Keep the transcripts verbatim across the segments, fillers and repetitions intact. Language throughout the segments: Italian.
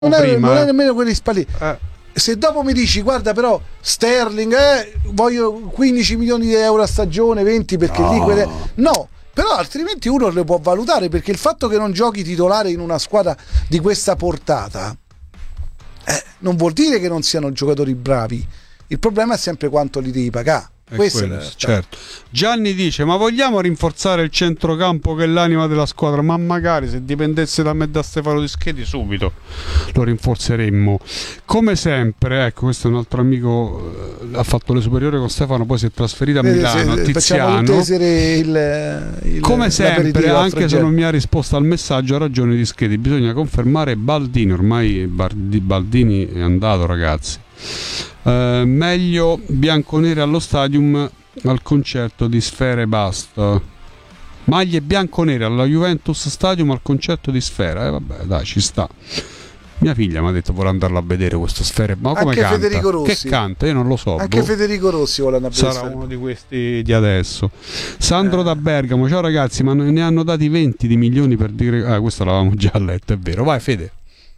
non, è, prima, non eh. è nemmeno quelli spalliti. Eh. Se dopo mi dici guarda però Sterling eh, voglio quindici milioni di euro a stagione, venti perché No. lì quelle... no, però altrimenti uno le può valutare, perché il fatto che non giochi titolare in una squadra di questa portata eh, non vuol dire che non siano giocatori bravi. Il problema è sempre quanto li devi pagare. Questo quello, è certo. Gianni dice: ma vogliamo rinforzare il centrocampo che è l'anima della squadra? Ma magari se dipendesse da me e da Stefano Dischetti subito lo rinforzeremmo. Come sempre, ecco, questo è un altro amico, eh, ha fatto le superiori con Stefano, poi si è trasferito a Milano, se, Tiziano. Il, il, come sempre, anche se non mi ha risposto al messaggio, ha ragione Dischetti, bisogna confermare Baldini. Ormai Baldini è andato, ragazzi. Uh, meglio bianconere allo stadium al concerto di Sfera e basta. Maglie bianconere alla Juventus Stadium al concerto di Sfera. E eh, vabbè, dai, ci sta. Mia figlia mi ha detto vuole andarlo a vedere questo Sfera. Ma come anche canta? Federico Rossi. Che canta? Io non lo so. Anche boh. Federico Rossi vuole andare a vedere. Sarà uno di questi di adesso. Sandro eh. da Bergamo. Ciao ragazzi, ma ne hanno dati venti di milioni per dire. Ah, questo l'avevamo già letto, è vero. Vai Fede.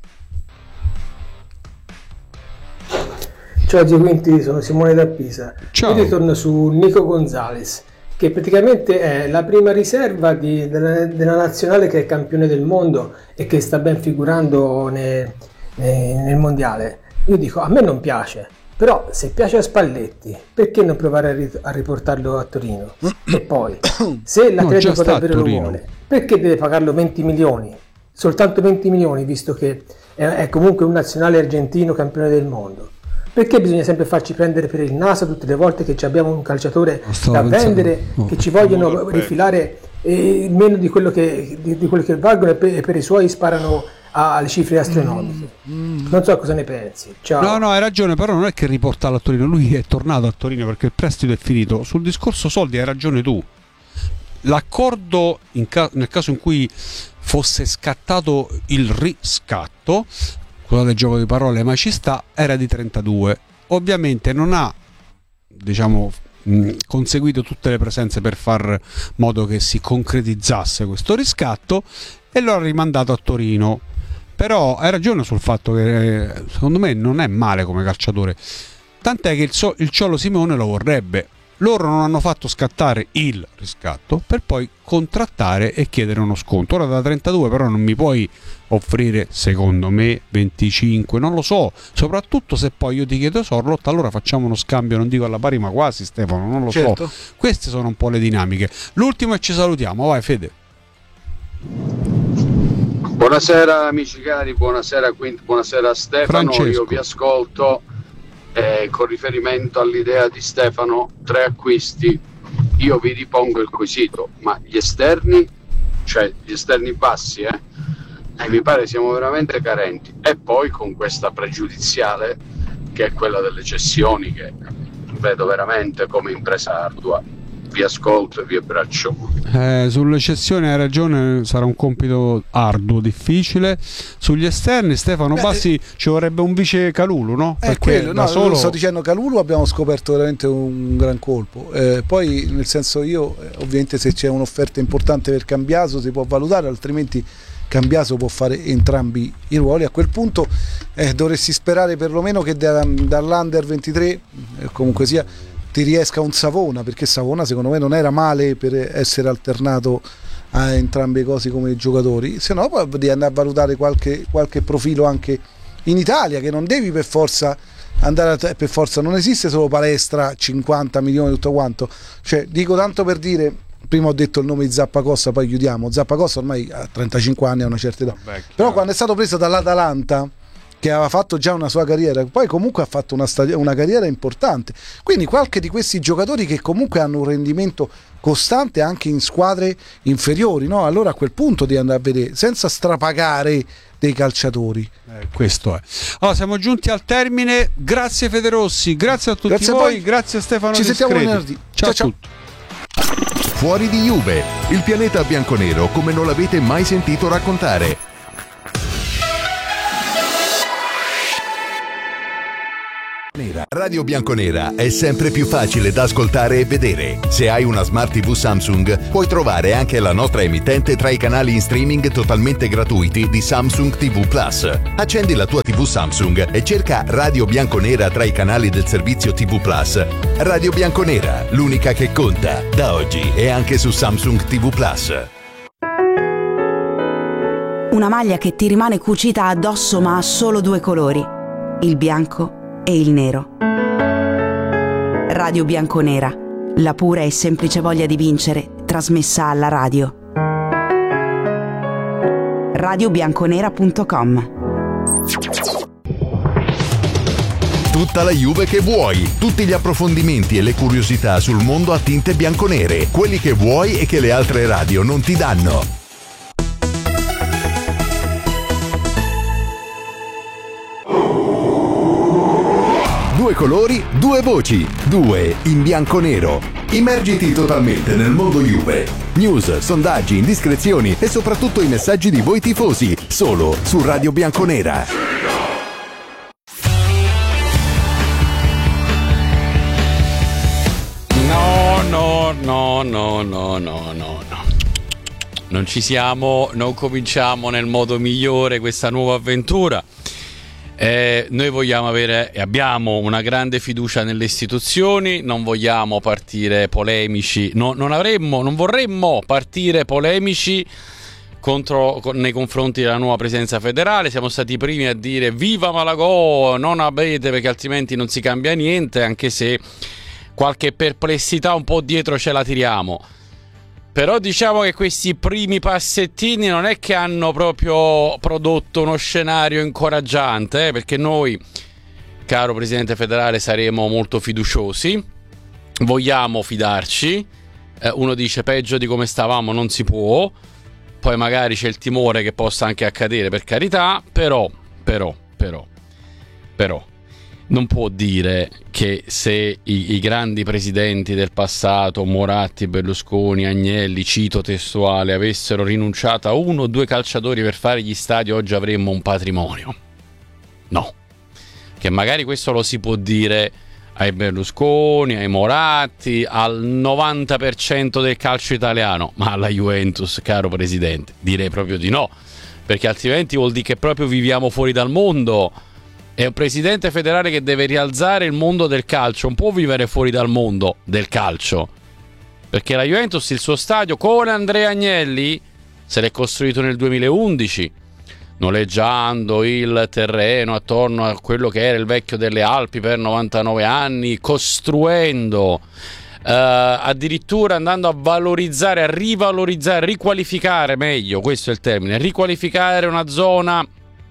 Ciao Quinti, sono Simone da Pisa. Ciao. Io ritorno su Nico Gonzalez, che praticamente è la prima riserva di, della, della nazionale che è campione del mondo e che sta ben figurando ne, ne, nel mondiale. Io dico, a me non piace, però se piace a Spalletti, perché non provare a, ri, a riportarlo a Torino? E poi, se l'Atletico no, davvero lo vuole, perché deve pagarlo venti milioni? Soltanto venti milioni, visto che è, è comunque un nazionale argentino campione del mondo. Perché bisogna sempre farci prendere per il naso tutte le volte che abbiamo un calciatore da vendere, oh, che ci vogliono rifilare eh, meno di quello che, di, di quello che valgono, e per, e per i suoi sparano alle cifre astronomiche. Mm, mm. Non so cosa ne pensi. Ciao. No, no, hai ragione, però non è che riportarlo a Torino, lui è tornato a Torino perché il prestito è finito. Sul discorso soldi hai ragione tu. L'accordo in ca- nel caso in cui fosse scattato il riscatto, quello del gioco di parole, ma ci sta, era di trentadue. Ovviamente non ha, diciamo, mh, conseguito tutte le presenze per far modo che si concretizzasse questo riscatto e lo ha rimandato a Torino. Però hai ragione sul fatto che eh, secondo me non è male come calciatore, tant'è che il, so- il Ciolo Simeone lo vorrebbe. Loro non hanno fatto scattare il riscatto per poi contrattare e chiedere uno sconto. Ora da trentadue però non mi puoi offrire, secondo me, venticinque, non lo so, soprattutto se poi io ti chiedo Sorlot, allora facciamo uno scambio, non dico alla pari ma quasi, Stefano, non lo certo. so. Queste sono un po' le dinamiche. L'ultimo e ci salutiamo, vai Fede. Buonasera amici cari, buonasera Quint, buonasera Stefano. Francesco. Io vi ascolto. Eh, con riferimento all'idea di Stefano, tre acquisti, io vi ripongo il quesito, ma gli esterni, cioè gli esterni bassi, eh, eh, mi pare siamo veramente carenti, e poi con questa pregiudiziale che è quella delle cessioni, che vedo veramente come impresa ardua. Vi ascolto e vi abbraccio. Eh, sulle cessioni hai ragione, sarà un compito arduo, difficile. Sugli esterni, Stefano Bassi, eh, ci vorrebbe un vice Calulu, no? È Perché quello, da no, solo... sto dicendo Calulu abbiamo scoperto veramente un gran colpo. Eh, poi nel senso io, eh, ovviamente se c'è un'offerta importante per Cambiaso si può valutare, altrimenti Cambiaso può fare entrambi i ruoli. A quel punto eh, dovresti sperare perlomeno che da, dall'Under ventitré, eh, comunque sia, ti riesca un Savona, perché Savona secondo me non era male per essere alternato a entrambe le cose come giocatori, se no poi devi andare a valutare qualche, qualche profilo anche in Italia, che non devi per forza andare a, per forza, non esiste solo Palestra, cinquanta milioni, tutto quanto, cioè dico tanto per dire, prima ho detto il nome di Zappacosta, poi chiudiamo. Zappacosta ormai ha trentacinque anni, ha una certa età. Vabbè, però quando è stato preso dall'Atalanta, che aveva fatto già una sua carriera, poi comunque ha fatto una, stag- una carriera importante, quindi qualche di questi giocatori che comunque hanno un rendimento costante anche in squadre inferiori, no? Allora a quel punto devi andare a vedere, senza strapagare dei calciatori. Eh, questo è. Allora siamo giunti al termine, grazie Federossi, grazie a tutti grazie voi, a voi. Grazie a Stefano Ci Discreti. sentiamo venerdì. Ciao, ciao, a tutti. Fuori di Juve, il pianeta bianconero come non l'avete mai sentito raccontare. Nera. Bianconera. Radio Bianconera è sempre più facile da ascoltare e vedere. Se hai una Smart ti vu Samsung, puoi trovare anche la nostra emittente tra i canali in streaming totalmente gratuiti di Samsung ti vu Plus. Accendi la tua ti vu Samsung e cerca Radio Bianconera tra i canali del servizio ti vu Plus. Radio Bianconera, l'unica che conta. Da oggi è anche su Samsung ti vu Plus. Una maglia che ti rimane cucita addosso ma ha solo due colori, il bianco e il nero. Radio Bianconera, la pura e semplice voglia di vincere, trasmessa alla radio. radio bianconera punto com. Tutta la Juve che vuoi, tutti gli approfondimenti e le curiosità sul mondo a tinte bianconere, quelli che vuoi e che le altre radio non ti danno. Due colori, due voci, due in bianco-nero. Immergiti totalmente nel mondo Juve. News, sondaggi, indiscrezioni e soprattutto i messaggi di voi tifosi, solo su Radio Bianconera. No, no, no, no, no, no, no. Non ci siamo, non cominciamo nel modo migliore questa nuova avventura. Eh, noi vogliamo avere e abbiamo una grande fiducia nelle istituzioni, non vogliamo partire polemici, no, non avremmo, non vorremmo partire polemici contro, con, nei confronti della nuova presidenza federale. Siamo stati i primi a dire viva Malagò, non avete, perché altrimenti non si cambia niente, anche se qualche perplessità un po' dietro ce la tiriamo. Però diciamo che questi primi passettini non è che hanno proprio prodotto uno scenario incoraggiante, eh, perché noi, caro Presidente federale, saremo molto fiduciosi, vogliamo fidarci, eh, uno dice peggio di come stavamo non si può, poi magari c'è il timore che possa anche accadere, per carità, però, però, però, però... non può dire che se i, i grandi presidenti del passato, Moratti, Berlusconi, Agnelli, cito testuale, avessero rinunciato a uno o due calciatori per fare gli stadi, oggi avremmo un patrimonio. No. Che magari questo lo si può dire ai Berlusconi, ai Moratti, al novanta per cento del calcio italiano, ma alla Juventus, caro presidente, direi proprio di no, perché altrimenti vuol dire che proprio viviamo fuori dal mondo. È un presidente federale che deve rialzare il mondo del calcio, non può vivere fuori dal mondo del calcio, perché la Juventus, il suo stadio con Andrea Agnelli, se l'è costruito nel duemilaundici, noleggiando il terreno attorno a quello che era il vecchio delle Alpi per novantanove anni, costruendo, eh, addirittura andando a valorizzare, a rivalorizzare, a riqualificare, meglio, questo è il termine, riqualificare una zona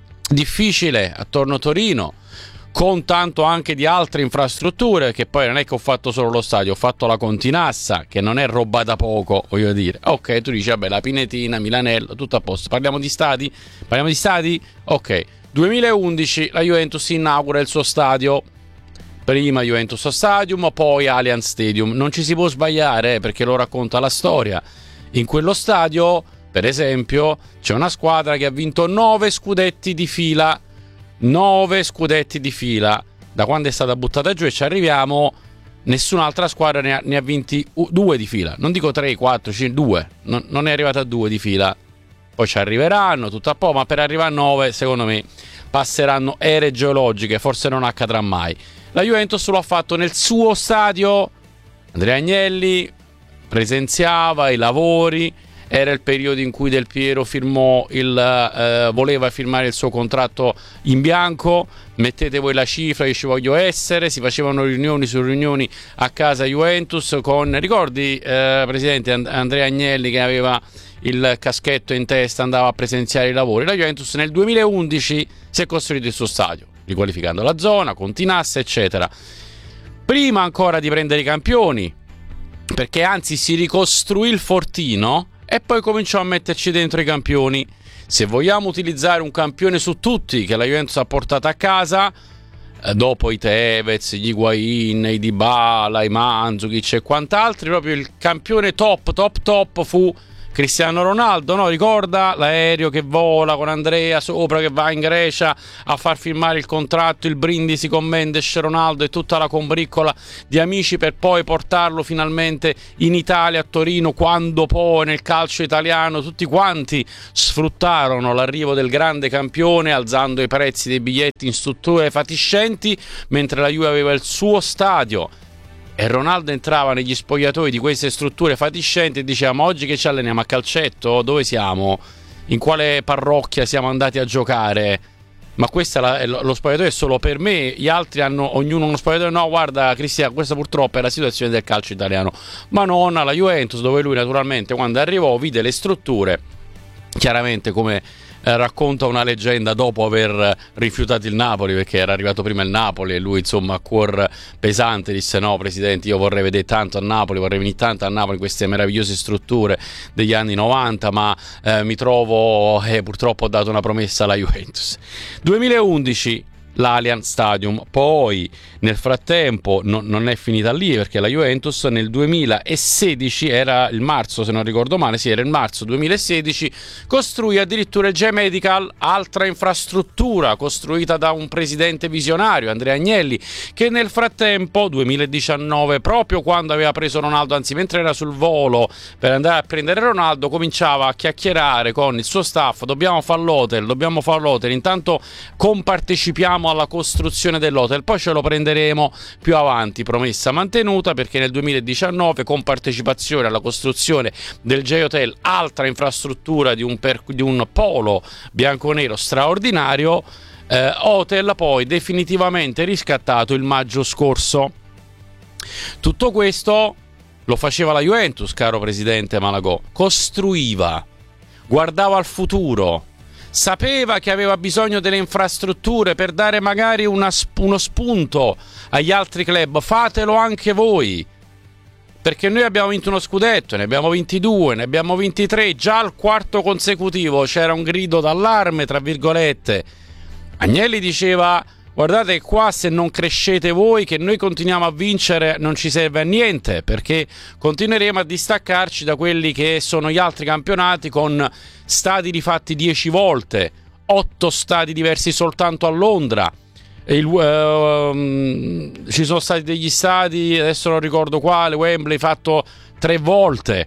difficile attorno a Torino, con tanto anche di altre infrastrutture, che poi non è che ho fatto solo lo stadio, ho fatto la Continassa, che non è roba da poco, voglio dire. Ok, tu dici vabbè, la Pinetina, Milanello, tutto a posto. Parliamo di stadi? Parliamo di stadi? Ok. duemilaundici la Juventus inaugura il suo stadio, prima Juventus Stadium, poi Allianz Stadium. Non ci si può sbagliare, eh, perché lo racconta la storia. In quello stadio, per esempio, c'è una squadra che ha vinto nove scudetti di fila, nove scudetti di fila, da quando è stata buttata giù, e ci arriviamo, nessun'altra squadra ne ha, ne ha vinti due di fila, non dico tre, quattro, cinque, due, non, non è arrivata a due di fila, poi ci arriveranno tutto a po', ma per arrivare a nove, secondo me, passeranno ere geologiche, forse non accadrà mai. La Juventus lo ha fatto nel suo stadio, Andrea Agnelli presenziava i lavori. Era il periodo in cui Del Piero firmò il, eh, voleva firmare il suo contratto in bianco. Mettete voi la cifra, io ci voglio essere. Si facevano riunioni su riunioni a casa Juventus con, ricordi, eh, presidente Andrea Agnelli, che aveva il caschetto in testa, andava a presenziare i lavori. La Juventus nel duemilaundici si è costruito il suo stadio, riqualificando la zona, con Tinassa, eccetera. Prima ancora di prendere i campioni, perché anzi si ricostruì il fortino e poi cominciò a metterci dentro i campioni. Se vogliamo utilizzare un campione su tutti che la Juventus ha portato a casa, eh, dopo i Tevez, gli Higuain, i Dybala, i Mandzukic e quant'altri, proprio il campione top, top, top fu Cristiano Ronaldo, no? Ricorda l'aereo che vola con Andrea sopra, che va in Grecia a far firmare il contratto, il brindisi con Mendes, Ronaldo e tutta la combriccola di amici per poi portarlo finalmente in Italia, a Torino, quando poi nel calcio italiano tutti quanti sfruttarono l'arrivo del grande campione alzando i prezzi dei biglietti in strutture fatiscenti, mentre la Juve aveva il suo stadio e Ronaldo entrava negli spogliatoi di queste strutture fatiscenti e diceva: ma oggi che ci alleniamo a calcetto? Dove siamo? In quale parrocchia siamo andati a giocare? Ma questo è la, lo spogliatoio è solo per me, gli altri hanno ognuno uno spogliatoio. No, guarda Cristiano, questa purtroppo è la situazione del calcio italiano, ma non alla Juventus, dove lui naturalmente quando arrivò vide le strutture, chiaramente come Eh, racconta una leggenda, dopo aver rifiutato il Napoli, perché era arrivato prima il Napoli e lui insomma a cuor pesante disse: no presidente, io vorrei vedere tanto a Napoli, vorrei venire tanto a Napoli in queste meravigliose strutture degli anni novanta, ma eh, mi trovo eh, purtroppo ho dato una promessa alla Juventus. duemilaundici l'Allianz Stadium, poi nel frattempo no, non è finita lì, perché la Juventus nel duemilasedici, era il marzo se non ricordo male, sì era il marzo duemilasedici, costruì addirittura il J-Medical, altra infrastruttura costruita da un presidente visionario, Andrea Agnelli, che nel frattempo duemiladiciannove, proprio quando aveva preso Ronaldo, anzi mentre era sul volo per andare a prendere Ronaldo, cominciava a chiacchierare con il suo staff: dobbiamo fare l'hotel, dobbiamo fare l'hotel, intanto compartecipiamo alla costruzione dell'hotel, poi ce lo prenderemo più avanti. Promessa mantenuta, perché nel duemiladiciannove, con partecipazione alla costruzione del J-Hotel, altra infrastruttura di un, per, di un polo bianconero straordinario, eh, hotel poi definitivamente riscattato il maggio scorso. Tutto questo lo faceva la Juventus, caro presidente Malagò, costruiva, guardava al futuro, sapeva che aveva bisogno delle infrastrutture per dare magari una, uno spunto agli altri club. Fatelo anche voi, perché noi abbiamo vinto uno scudetto, ne abbiamo vinti due, ne abbiamo vinti tre, già al quarto consecutivo c'era un grido d'allarme tra virgolette. Agnelli diceva: guardate qua, se non crescete voi, che noi continuiamo a vincere, non ci serve a niente, perché continueremo a distaccarci da quelli che sono gli altri campionati, con stadi rifatti dieci volte, otto stadi diversi soltanto a Londra. Il, uh, ci sono stati degli stadi, adesso non ricordo quale, Wembley fatto tre volte.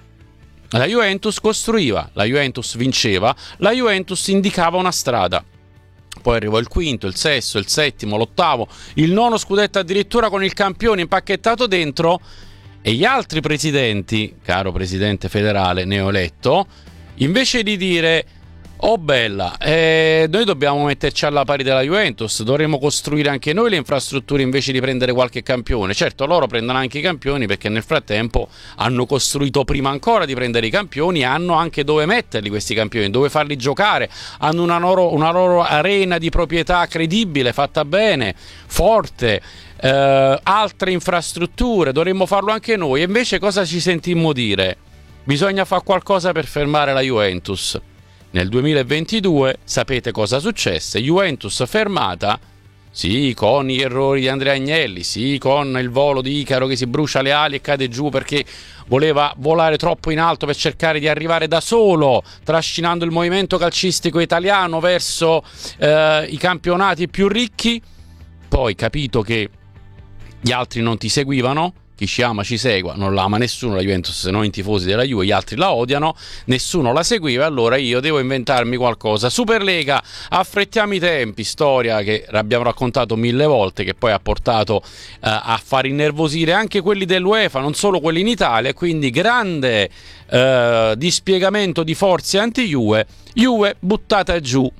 La Juventus costruiva, la Juventus vinceva, la Juventus indicava una strada. Poi arrivò il quinto, il sesto, il settimo, l'ottavo, il nono scudetto addirittura con il campione impacchettato dentro, e gli altri presidenti, caro presidente federale neoeletto, invece di dire: oh bella, eh, noi dobbiamo metterci alla pari della Juventus, dovremmo costruire anche noi le infrastrutture invece di prendere qualche campione. Certo, loro prendono anche i campioni, perché nel frattempo hanno costruito prima ancora di prendere i campioni, hanno anche dove metterli questi campioni, dove farli giocare, hanno una loro, una loro arena di proprietà credibile, fatta bene, forte, eh, altre infrastrutture, dovremmo farlo anche noi. E invece cosa ci sentimmo dire? Bisogna fare qualcosa per fermare la Juventus. Nel duemilaventidue sapete cosa successe? Juventus fermata, sì, con gli errori di Andrea Agnelli, sì, con il volo di Icaro che si brucia le ali e cade giù perché voleva volare troppo in alto per cercare di arrivare da solo, trascinando il movimento calcistico italiano verso eh, i campionati più ricchi. Poi, capito che gli altri non ti seguivano, chi ci ama ci segua, non la ama nessuno la Juventus se non i tifosi della Juve, gli altri la odiano, nessuno la seguiva, allora io devo inventarmi qualcosa. Superlega, affrettiamo i tempi, storia che abbiamo raccontato mille volte, che poi ha portato eh, a far innervosire anche quelli dell'UEFA, non solo quelli in Italia, quindi grande eh, dispiegamento di forze anti-Juve, Juve buttata giù.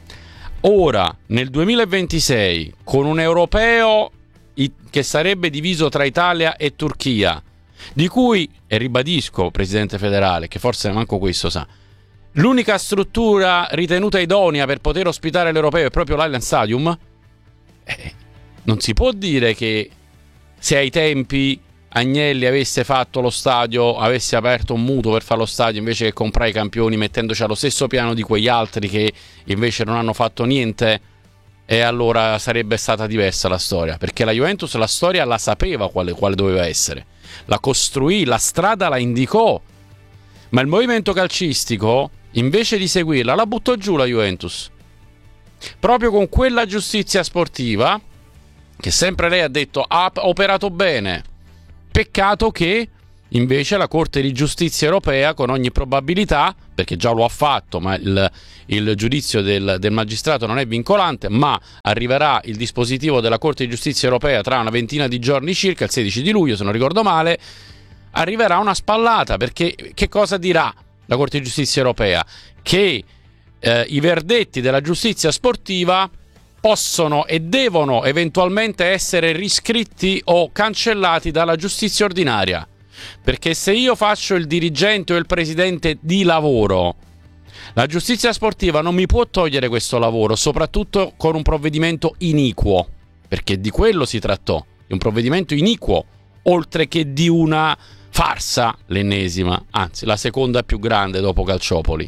Ora, nel duemilaventisei, con un europeo che sarebbe diviso tra Italia e Turchia, di cui, e ribadisco, presidente federale, che forse manco questo sa, l'unica struttura ritenuta idonea per poter ospitare l'europeo è proprio l'Allianz Stadium, eh, non si può dire che se ai tempi Agnelli avesse fatto lo stadio, avesse aperto un mutuo per fare lo stadio invece che comprare i campioni, mettendoci allo stesso piano di quegli altri che invece non hanno fatto niente, e allora sarebbe stata diversa la storia, perché la Juventus la storia la sapeva quale, quale doveva essere, la costruì, la strada la indicò, Ma il movimento calcistico, invece di seguirla, la buttò giù la Juventus. Proprio con quella giustizia sportiva, che sempre lei ha detto ha operato bene. Peccato che invece la Corte di Giustizia Europea, con ogni probabilità, perché già lo ha fatto, ma il, il giudizio del, del magistrato non è vincolante, ma arriverà il dispositivo della Corte di Giustizia Europea tra una ventina di giorni circa, il sedici di luglio se non ricordo male, arriverà una spallata, perché che cosa dirà la Corte di Giustizia Europea? Che eh, i verdetti della giustizia sportiva possono e devono eventualmente essere riscritti o cancellati dalla giustizia ordinaria. Perché se io faccio il dirigente o il presidente di lavoro, la giustizia sportiva non mi può togliere questo lavoro, soprattutto con un provvedimento iniquo, perché di quello si trattò, di un provvedimento iniquo, oltre che di una farsa, l'ennesima, anzi la seconda più grande dopo Calciopoli.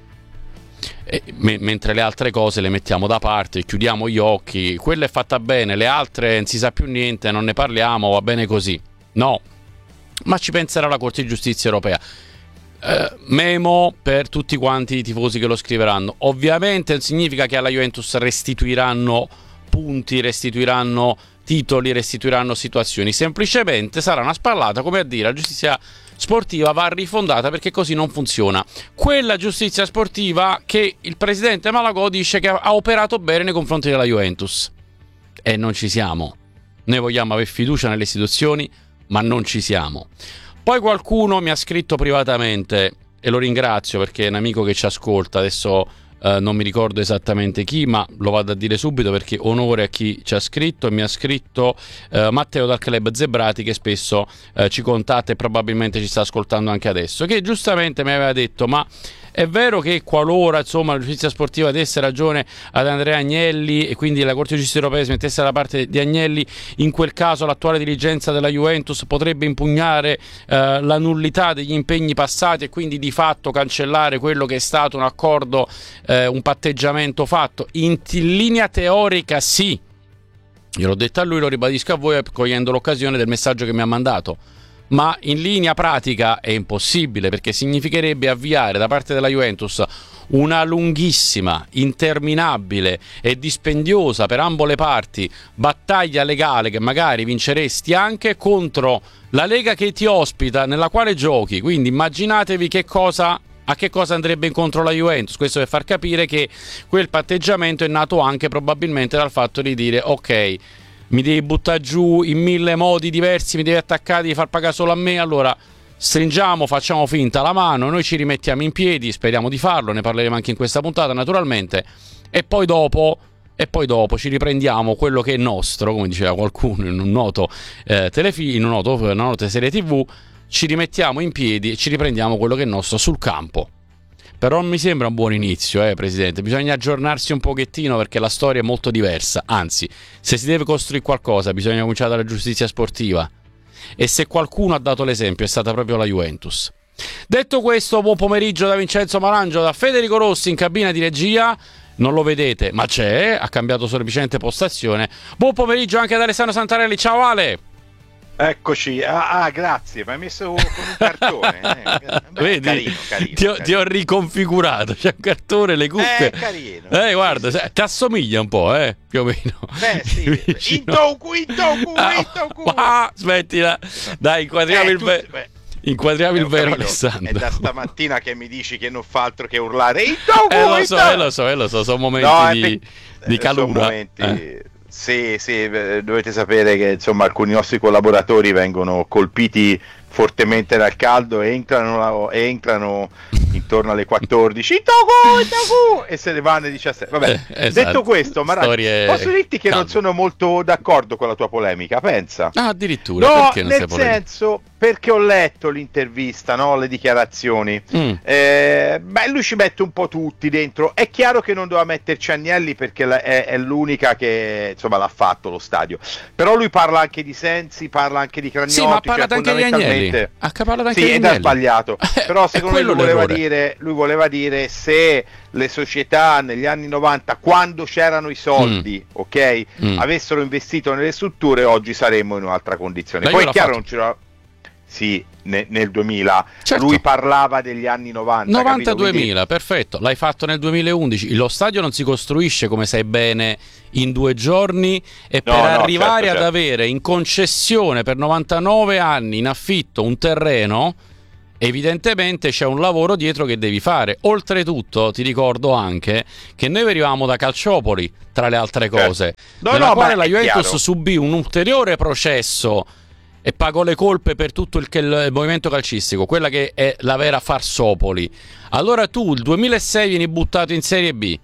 E, me, mentre le altre cose le mettiamo da parte, chiudiamo gli occhi, quella è fatta bene, le altre non si sa più niente, non ne parliamo, va bene così. No, ma ci penserà la Corte di Giustizia Europea. Eh, memo per tutti quanti i tifosi che lo scriveranno. Ovviamente non significa che alla Juventus restituiranno punti, restituiranno titoli, restituiranno situazioni. Semplicemente sarà una spallata, come a dire, la giustizia sportiva va rifondata, perché così non funziona. Quella giustizia sportiva che il presidente Malagò dice che ha operato bene nei confronti della Juventus. E non ci siamo. Noi vogliamo avere fiducia nelle istituzioni, ma non ci siamo. Poi qualcuno mi ha scritto privatamente, e lo ringrazio perché è un amico che ci ascolta, adesso eh, non mi ricordo esattamente chi, ma lo vado a dire subito perché onore a chi ci ha scritto. Mi ha scritto eh, Matteo dal Club Zebrati, che spesso eh, ci contatta e probabilmente ci sta ascoltando anche adesso, che giustamente mi aveva detto: ma è vero che qualora insomma la giustizia sportiva desse ragione ad Andrea Agnelli e quindi la Corte di Giustizia Europea si mettesse dalla parte di Agnelli, in quel caso l'attuale dirigenza della Juventus potrebbe impugnare eh, la nullità degli impegni passati e quindi di fatto cancellare quello che è stato un accordo, eh, un patteggiamento fatto? In, in linea teorica sì, gliel'ho detto a lui, lo ribadisco a voi cogliendo l'occasione del messaggio che mi ha mandato. Ma in linea pratica è impossibile, perché significherebbe avviare da parte della Juventus una lunghissima, interminabile e dispendiosa per ambo le parti battaglia legale, che magari vinceresti anche contro la lega che ti ospita, nella quale giochi. Quindi immaginatevi che cosa, a che cosa andrebbe incontro la Juventus. Questo per far capire che quel patteggiamento è nato anche probabilmente dal fatto di dire: ok, mi devi buttare giù in mille modi diversi, mi devi attaccare, devi far pagare solo a me, allora stringiamo, facciamo finta la mano, noi ci rimettiamo in piedi, speriamo di farlo, ne parleremo anche in questa puntata naturalmente, e poi dopo, e poi dopo ci riprendiamo quello che è nostro, come diceva qualcuno in un noto eh, telefilm, in un noto, una nota serie tv, ci rimettiamo in piedi e ci riprendiamo quello che è nostro sul campo. Però non mi sembra un buon inizio, eh, Presidente. Bisogna aggiornarsi un pochettino, perché la storia è molto diversa. Anzi, se si deve costruire qualcosa, bisogna cominciare dalla giustizia sportiva. E se qualcuno ha dato l'esempio è stata proprio la Juventus. Detto questo, buon pomeriggio da Vincenzo Marangio, da Federico Rossi in cabina di regia. Non lo vedete, ma c'è, ha cambiato semplicemente postazione. Buon pomeriggio anche da Alessandro Santarelli. Ciao Ale! Eccoci, ah, ah grazie, mi hai messo con un cartone, eh. Beh, vedi, carino, carino, ti, ho, carino. ti ho riconfigurato, c'è un cartone, le cuffie, eh, carino, eh guarda, sì, sì. ti assomiglia un po', eh, più o meno. Beh sì, Intoku, Intoku, Intoku. Ah, smettila, dai, inquadriamo eh, il tu, vero, beh, inquadriamo eh, il vero capito, Alessandro. è da stamattina che mi dici che non fa altro che urlare Intoku, eh lo so, Intoku. eh lo so, eh lo so, sono momenti no, di, pe- di calura. Sono momenti... Eh. Sì, sì, dovete sapere che insomma alcuni nostri collaboratori vengono colpiti fortemente dal caldo e entrano, e entrano intorno alle quattordici Intoku, Intoku, e se ne vanno alle diciassette. Vabbè, eh, esatto. Detto questo, Marangio, posso dirti che caldo. Non sono molto d'accordo con la tua polemica, pensa? Ah, addirittura, no, perché non nel sei polemico? senso, perché ho letto l'intervista, no? Le dichiarazioni. Mm. Eh, beh, lui ci mette un po' tutti dentro. È chiaro che non doveva metterci Agnelli, perché è, è l'unica che insomma l'ha fatto lo stadio. Però lui parla anche di Sensi, parla anche di Cragnotti. Sì, ma ha parlato cioè, anche di Agnelli. Ha parlato anche sì, di ed Agnelli. è sbagliato. Eh, Però secondo me lui voleva, l'errore. dire, lui voleva dire se le società negli anni novanta, quando c'erano i soldi, mm. ok, mm. avessero investito nelle strutture, oggi saremmo in un'altra condizione. Ma Poi è chiaro, non c'era... sì, ne, nel duemila, certo. Lui parlava degli anni novanta. novanta duemila, perfetto, l'hai fatto nel duemilaundici. Lo stadio non si costruisce, come sai bene, in due giorni, e per no, no, arrivare certo, ad certo. avere in concessione per novantanove anni in affitto un terreno, evidentemente c'è un lavoro dietro che devi fare. Oltretutto ti ricordo anche che noi venivamo da Calciopoli, tra le altre cose, certo. no, nella no, quale la Juventus Juventus subì un ulteriore processo e pagò le colpe per tutto il, il movimento calcistico, quella che è la vera farsopoli. Allora tu il duemilasei vieni buttato in Serie B,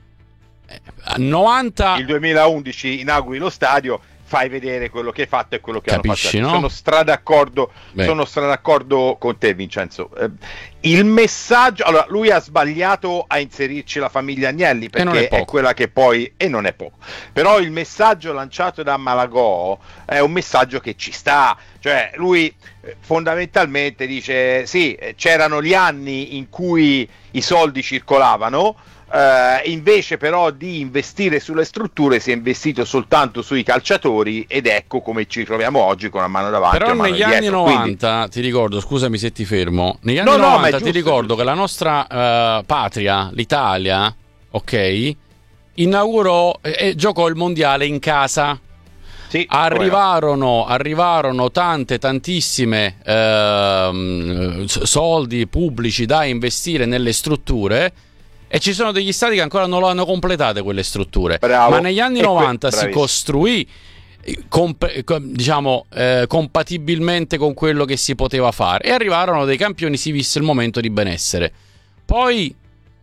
novanta il duemilaundici inauguri lo stadio, fai vedere quello che hai fatto e quello che Capisci, hanno fatto. no? Sono stra d'accordo, sono stra d'accordo con te, Vincenzo. Eh, il messaggio, allora, lui ha sbagliato a inserirci la famiglia Agnelli, perché è, è quella che poi, e non è poco, però il messaggio lanciato da Malagò è un messaggio che ci sta, cioè lui eh, fondamentalmente dice sì, c'erano gli anni in cui i soldi circolavano. Uh, invece però di investire sulle strutture si è investito soltanto sui calciatori, ed ecco come ci troviamo oggi con la mano davanti. Però a mano negli anni dietro. novanta, Quindi... ti ricordo, scusami se ti fermo, negli anni no, no, novanta giusto, ti ricordo giusto. che la nostra uh, patria, l'Italia, ok, inaugurò e eh, giocò il mondiale in casa. Sì, arrivarono, no. arrivarono tante tantissime uh, soldi pubblici da investire nelle strutture, e ci sono degli stati che ancora non lo hanno completate quelle strutture. Bravo. Ma negli anni e novanta que- si costruì comp- diciamo eh, compatibilmente con quello che si poteva fare, e arrivarono dei campioni, si visse il momento di benessere. Poi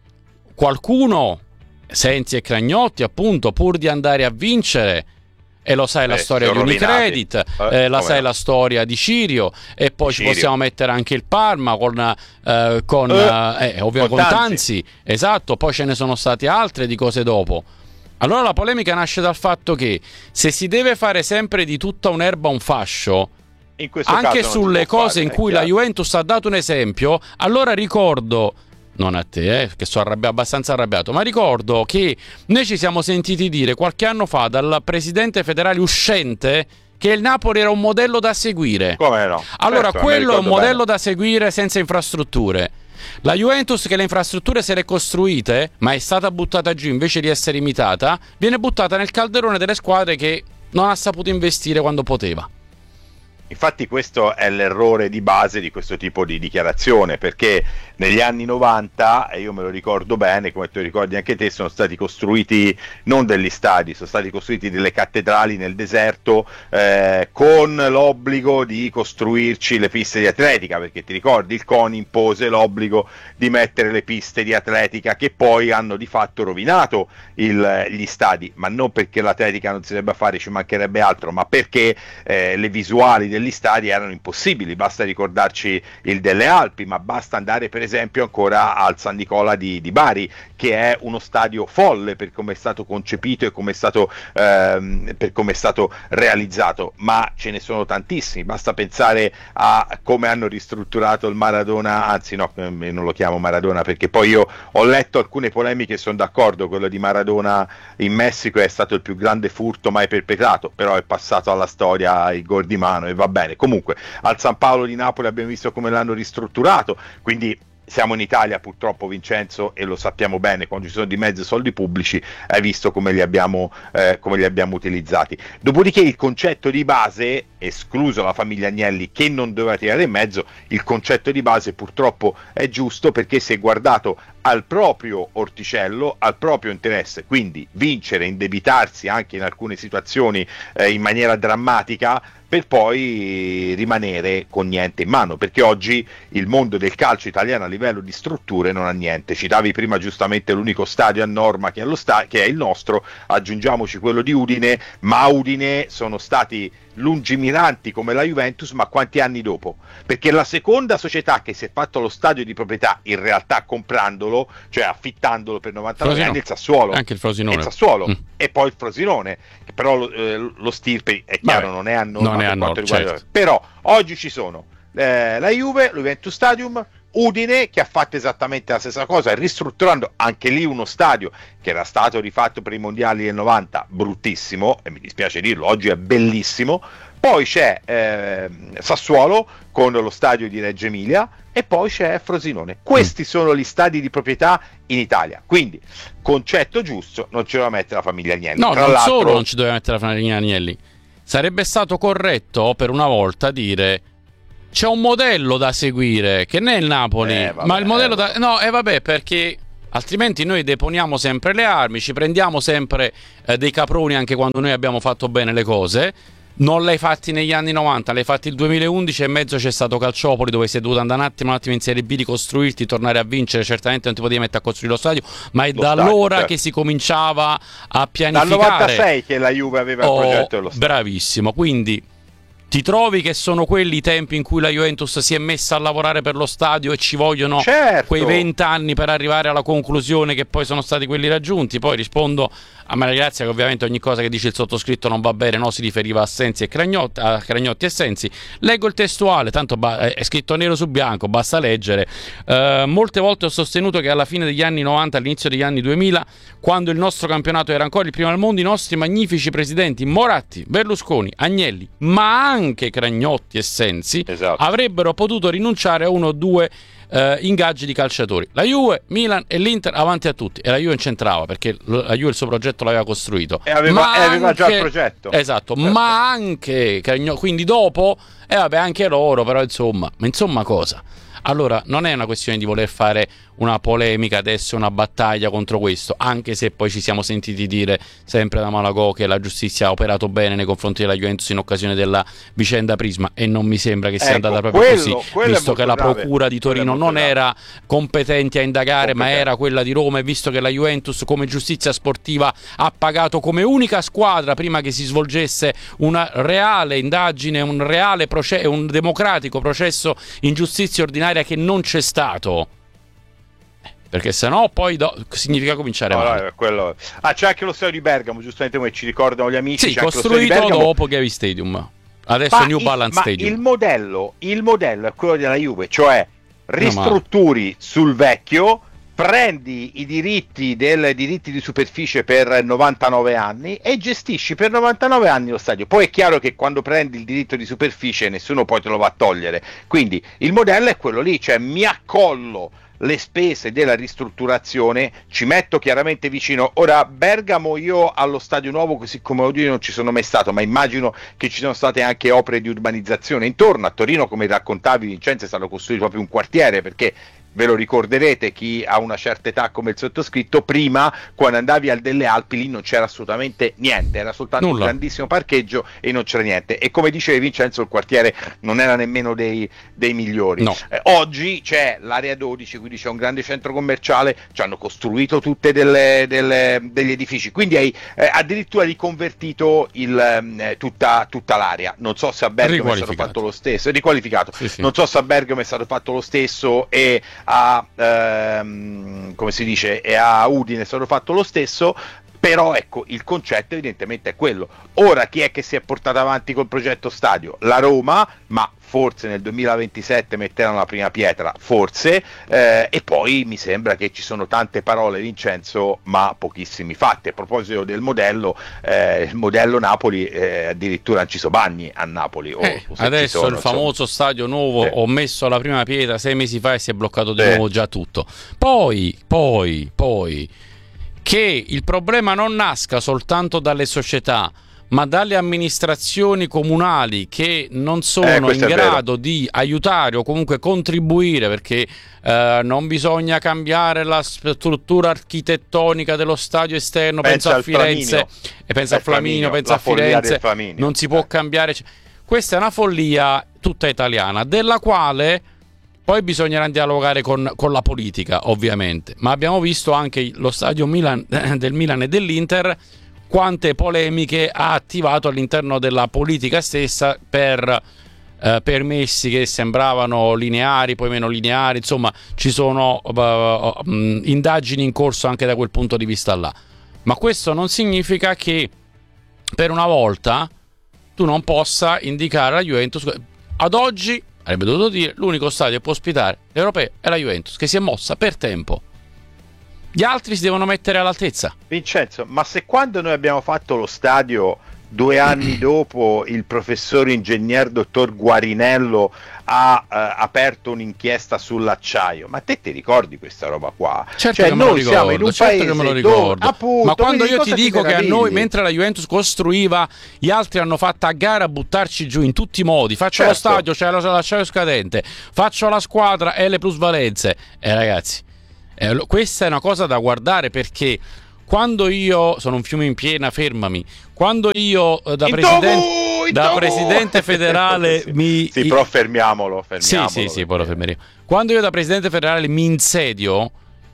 qualcuno, Sensi e Cragnotti appunto, pur di andare a vincere, e lo sai la eh, storia di Unicredit, eh, eh, la sai no. la storia di Cirio, e poi Cirio. ci possiamo mettere anche il Parma con, eh, con, eh, eh, ovvio, con Tanzi, esatto, poi ce ne sono state altre di cose dopo. Allora la polemica nasce dal fatto che se si deve fare sempre di tutta un'erba un fascio, in questo anche caso sulle cose fare, in cui la Juventus ha dato un esempio, allora ricordo, non a te, eh, che sono arrabbiato, abbastanza arrabbiato, ma ricordo che noi ci siamo sentiti dire qualche anno fa dal presidente federale uscente che il Napoli era un modello da seguire. Come no? Allora certo, quello è un modello bene. da seguire senza infrastrutture. La Juventus, che le infrastrutture se le è costruite, ma è stata buttata giù invece di essere imitata, viene buttata nel calderone delle squadre che non ha saputo investire quando poteva. Infatti questo è l'errore di base di questo tipo di dichiarazione, perché negli anni novanta, e io me lo ricordo bene, come te lo ricordi anche te, sono stati costruiti non degli stadi, sono stati costruiti delle cattedrali nel deserto, eh, con l'obbligo di costruirci le piste di atletica, perché ti ricordi il CONI impose l'obbligo di mettere le piste di atletica, che poi hanno di fatto rovinato il, gli stadi, ma non perché l'atletica non si debba fare, ci mancherebbe altro, ma perché eh, le visuali del gli stadi erano impossibili. Basta ricordarci il delle Alpi, ma basta andare per esempio ancora al San Nicola di, di Bari, che è uno stadio folle per come è stato concepito e come è stato, ehm, per come è stato realizzato, ma ce ne sono tantissimi. Basta pensare a come hanno ristrutturato il Maradona, anzi no, non lo chiamo Maradona perché poi io ho letto alcune polemiche e sono d'accordo, quello di Maradona in Messico è stato il più grande furto mai perpetrato, però è passato alla storia il gol di mano e va bene. Comunque al San Paolo di Napoli abbiamo visto come l'hanno ristrutturato, quindi siamo in Italia purtroppo, Vincenzo, e lo sappiamo bene, quando ci sono di mezzo soldi pubblici hai visto come li abbiamo, eh, come li abbiamo utilizzati. Dopodiché il concetto di base, escluso la famiglia Agnelli che non doveva tirare in mezzo, il concetto di base purtroppo è giusto, perché si è guardato al proprio orticello, al proprio interesse, quindi vincere, indebitarsi anche in alcune situazioni eh, in maniera drammatica, per poi rimanere con niente in mano, perché oggi il mondo del calcio italiano a livello di strutture non ha niente. Citavi prima giustamente l'unico stadio a norma che è, lo sta- che è il nostro, aggiungiamoci quello di Udine, ma a Udine sono stati lungimiranti come la Juventus, ma quanti anni dopo? Perché la seconda società che si è fatto lo stadio di proprietà, in realtà comprandolo, cioè affittandolo per novantanove Frosinone. anni, il Sassuolo, Anche il Frosinone. il Sassuolo Mm. e poi il Frosinone, che però lo, eh, lo stirpe è chiaro, Vabbè, non è a norma non è per a quanto norma, riguarda- certo. però oggi ci sono eh, la Juve, lo Juventus Stadium, Udine che ha fatto esattamente la stessa cosa, ristrutturando anche lì uno stadio che era stato rifatto per i mondiali del novanta, bruttissimo, e mi dispiace dirlo, oggi è bellissimo, poi c'è eh, Sassuolo con lo stadio di Reggio Emilia e poi c'è Frosinone. Questi mm. sono gli stadi di proprietà in Italia, quindi concetto giusto, non ci doveva mettere la famiglia Agnelli. No, Tra non l'altro... solo non ci doveva mettere la famiglia Agnelli, sarebbe stato corretto per una volta dire c'è un modello da seguire che non è il Napoli, eh, vabbè, ma il modello eh, da... no, e eh, vabbè, perché altrimenti noi deponiamo sempre le armi, ci prendiamo sempre eh, dei caproni anche quando noi abbiamo fatto bene le cose. Non l'hai fatti negli anni novanta, l'hai fatti il duemilaundici e in mezzo c'è stato Calciopoli, dove sei dovuto andare un attimo, un attimo in Serie B, ricostruirti, tornare a vincere. Certamente non ti potevi mettere a costruire lo stadio, ma è lo da stadio, allora certo. che si cominciava a pianificare. Dal novantasei che la Juve aveva oh, il progetto dello stadio. Bravissimo, quindi ti trovi che sono quelli i tempi in cui la Juventus si è messa a lavorare per lo stadio e ci vogliono certo. quei vent'anni per arrivare alla conclusione che poi sono stati quelli raggiunti. Poi rispondo a Maria Grazia che ovviamente ogni cosa che dice il sottoscritto non va bene, no, si riferiva a Sensi e Cragnotti, a Cragnotti e Sensi. Leggo il testuale, tanto ba- è scritto nero su bianco, basta leggere. Uh, molte volte ho sostenuto che alla fine degli anni novanta, all'inizio degli anni duemila, quando il nostro campionato era ancora il primo al mondo, i nostri magnifici presidenti Moratti, Berlusconi, Agnelli, ma anche Cragnotti e Sensi, esatto. avrebbero potuto rinunciare a uno o due Uh, ingaggi di calciatori. La Juve, Milan e l'Inter avanti a tutti, e la Juve incentrava perché la Juve il suo progetto l'aveva costruito e aveva, ma e aveva anche, già il progetto, esatto, certo. ma anche quindi dopo e eh vabbè anche loro, però insomma, ma insomma cosa? Allora non è una questione di voler fare una polemica adesso, una battaglia contro questo, anche se poi ci siamo sentiti dire sempre da Malagò che la giustizia ha operato bene nei confronti della Juventus in occasione della vicenda Prisma, e non mi sembra che sia ecco, andata proprio quello, così, quello visto che la grave. procura di Torino non grave. era competente a indagare, competente. ma era quella di Roma, e visto che la Juventus come giustizia sportiva ha pagato come unica squadra prima che si svolgesse una reale indagine, un reale processo, un democratico processo in giustizia ordinaria che non c'è stato, perché sennò poi do- significa cominciare no, male. no, quello... ah, c'è anche lo stadio di Bergamo, giustamente come ci ricordano gli amici, sì, c'è costruito anche lo dopo Gavi Stadium, adesso ma New il, Balance ma Stadium. il modello, il modello è quello della Juve, cioè ristrutturi no, ma... sul vecchio, prendi i diritti del diritti di superficie per novantanove anni e gestisci per novantanove anni lo stadio. Poi è chiaro che quando prendi il diritto di superficie nessuno poi te lo va a togliere, quindi il modello è quello lì, cioè mi accollo le spese della ristrutturazione, ci metto chiaramente vicino. Ora Bergamo, io allo stadio nuovo, così come odio, non ci sono mai stato, ma immagino che ci siano state anche opere di urbanizzazione intorno. A Torino, come raccontavi Vincenzo, è stato costruito proprio un quartiere, perché ve lo ricorderete, chi ha una certa età come il sottoscritto, prima quando andavi al Delle Alpi lì non c'era assolutamente niente, era soltanto Nulla. un grandissimo parcheggio e non c'era niente, e come diceva Vincenzo il quartiere non era nemmeno dei, dei migliori. No. Eh, oggi c'è l'area dodici, quindi c'è un grande centro commerciale, ci hanno costruito tutte delle, delle, degli edifici, quindi hai eh, addirittura riconvertito il, eh, tutta, tutta l'area. Non so se a Bergamo è stato fatto lo stesso, è riqualificato, sì, sì. non so se a Bergamo è stato fatto lo stesso e a ehm, come si dice e a Udine è stato fatto lo stesso, però ecco, il concetto evidentemente è quello. Ora chi è che si è portato avanti col progetto stadio? La Roma, ma forse nel duemilaventisette metteranno la prima pietra, forse, eh, e poi mi sembra che ci sono tante parole, Vincenzo, ma pochissimi fatti. A proposito del modello, eh, il modello Napoli, eh, addirittura non ci sono bagni a Napoli. O, eh, o adesso sono, il famoso insomma. stadio nuovo, eh. ho messo la prima pietra sei mesi fa e si è bloccato di eh. nuovo già tutto. Poi, poi, poi, che il problema non nasca soltanto dalle società, ma dalle amministrazioni comunali che non sono eh, in grado di aiutare o comunque contribuire, perché eh, non bisogna cambiare la struttura architettonica dello stadio esterno, pensa, pensa a Firenze, Flaminio. e pensa a Flaminio, pensa a Firenze, non si può eh. cambiare. Questa è una follia tutta italiana, della quale poi bisognerà dialogare con, con la politica, ovviamente, ma abbiamo visto anche lo stadio Milan, del Milan e dell'Inter, quante polemiche ha attivato all'interno della politica stessa per eh, permessi che sembravano lineari, poi meno lineari, insomma ci sono uh, um, indagini in corso anche da quel punto di vista là. Ma questo non significa che per una volta tu non possa indicare la Juventus. Ad oggi avrebbe dovuto dire l'unico stadio che può ospitare l'Europeo è la Juventus, che si è mossa per tempo. Gli altri si devono mettere all'altezza. Vincenzo, ma se quando noi abbiamo fatto lo stadio due anni dopo il professor ingegner dottor Guarinello ha eh, aperto un'inchiesta sull'acciaio. Ma te ti ricordi questa roba qua? Certo cioè, che me noi lo ricordo, siamo in un certo paese che me lo ricordo. dove, appunto, ma quando quindi io ti dico ti che a noi, meravigli? mentre la Juventus costruiva, gli altri hanno fatto a gara a buttarci giù in tutti i modi. Faccio Certo. lo stadio, c'è cioè l'acciaio scadente, faccio la squadra e le plusvalenze. Eh ragazzi, eh, lo- questa è una cosa da guardare, perché quando io sono un fiume in piena, fermami. Quando io eh, da, In presidente, Togo, in da Togo! presidente federale sì, mi sì, però fermiamolo, fermiamolo sì, sì, sì, perché- poi lo fermeremo. Quando io da presidente federale mi insedio,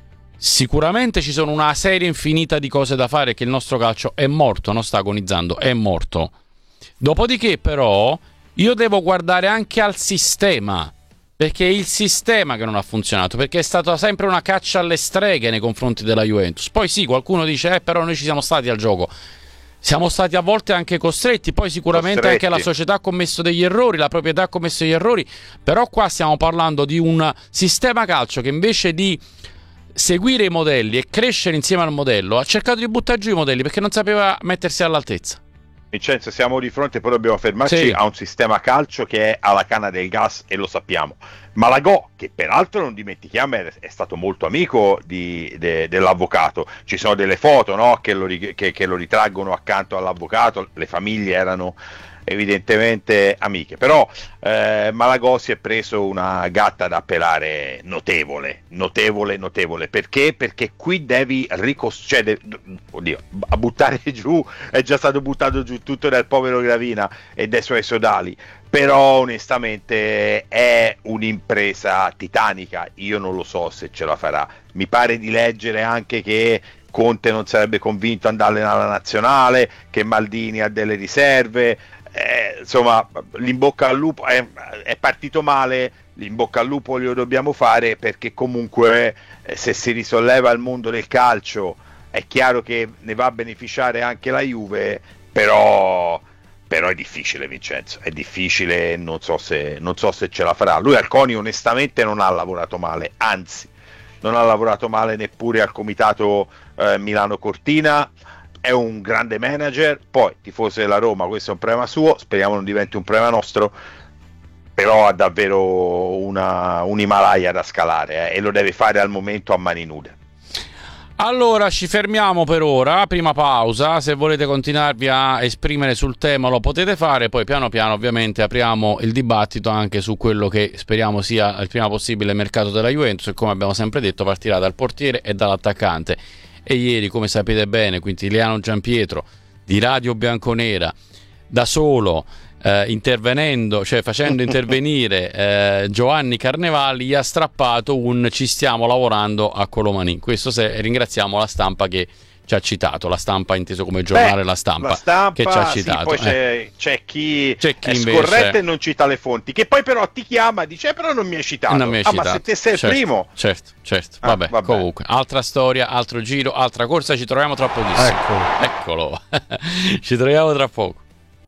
sicuramente ci sono una serie infinita di cose da fare, che il nostro calcio è morto, non sta agonizzando, è morto. Dopodiché però io devo guardare anche al sistema, perché è il sistema che non ha funzionato, perché è stata sempre una caccia alle streghe nei confronti della Juventus. Poi sì, qualcuno dice eh però noi ci siamo stati al gioco. Siamo stati a volte anche costretti, poi sicuramente Costretti. anche la società ha commesso degli errori, la proprietà ha commesso degli errori, però qua stiamo parlando di un sistema calcio che invece di seguire i modelli e crescere insieme al modello ha cercato di buttare giù i modelli perché non sapeva mettersi all'altezza. Vincenzo, siamo di fronte, poi dobbiamo fermarci Sì. a un sistema calcio che è alla canna del gas, e lo sappiamo. Malagò, che peraltro non dimentichiamo è, è stato molto amico di, de, dell'avvocato, ci sono delle foto, no, che, lo, ri- che, che lo ritraggono accanto all'avvocato, le famiglie erano evidentemente amiche, però eh, Malagò si è preso una gatta da pelare notevole, notevole, notevole. Perché? Perché qui devi ricostruire, cioè, oddio, a buttare giù è già stato buttato giù tutto dal povero Gravina e dai suoi sodali, però onestamente è un'impresa titanica. Io non lo so se ce la farà. Mi pare di leggere anche che Conte non sarebbe convinto ad andare alla nazionale, che Maldini ha delle riserve. Eh, insomma, l'in bocca al lupo, è, è partito male, l'in bocca al lupo glielo dobbiamo fare, perché comunque eh, se si risolleva il mondo del calcio è chiaro che ne va a beneficiare anche la Juve, però, però è difficile, Vincenzo, è difficile, non so se, non so se ce la farà. Lui al CONI onestamente non ha lavorato male, anzi non ha lavorato male neppure al comitato eh, Milano Cortina. È un grande manager, poi tifoso della Roma, questo è un problema suo, speriamo non diventi un problema nostro, però ha davvero una, un Himalaya da scalare eh, e lo deve fare al momento a mani nude. Allora ci fermiamo per ora, prima pausa, se volete continuarvi a esprimere sul tema lo potete fare, poi piano piano ovviamente apriamo il dibattito anche su quello che speriamo sia il prima possibile il mercato della Juventus, e come abbiamo sempre detto partirà dal portiere e dall'attaccante. E ieri, come sapete bene, Quintiliano Giampietro di Radio Bianconera, da solo, eh, intervenendo, cioè facendo intervenire eh, Giovanni Carnevali, gli ha strappato un "ci stiamo lavorando a Colomanin". Questo se ringraziamo la stampa che ci ha citato, la stampa inteso come giornale, Beh, la, stampa, la stampa che ci ha sì, citato. poi eh. c'è, c'è chi, C'è chi è invece- scorretto e non cita le fonti, che poi però ti chiama e dice "Eh, però non mi hai citato". Non mi hai ah, citato. ma se te sei certo, il primo. certo, certo. Ah, vabbè, vabbè. comunque, altra storia, altro giro, altra corsa, ci troviamo tra pochissimo. Eccolo. Eccolo. Ci troviamo tra poco.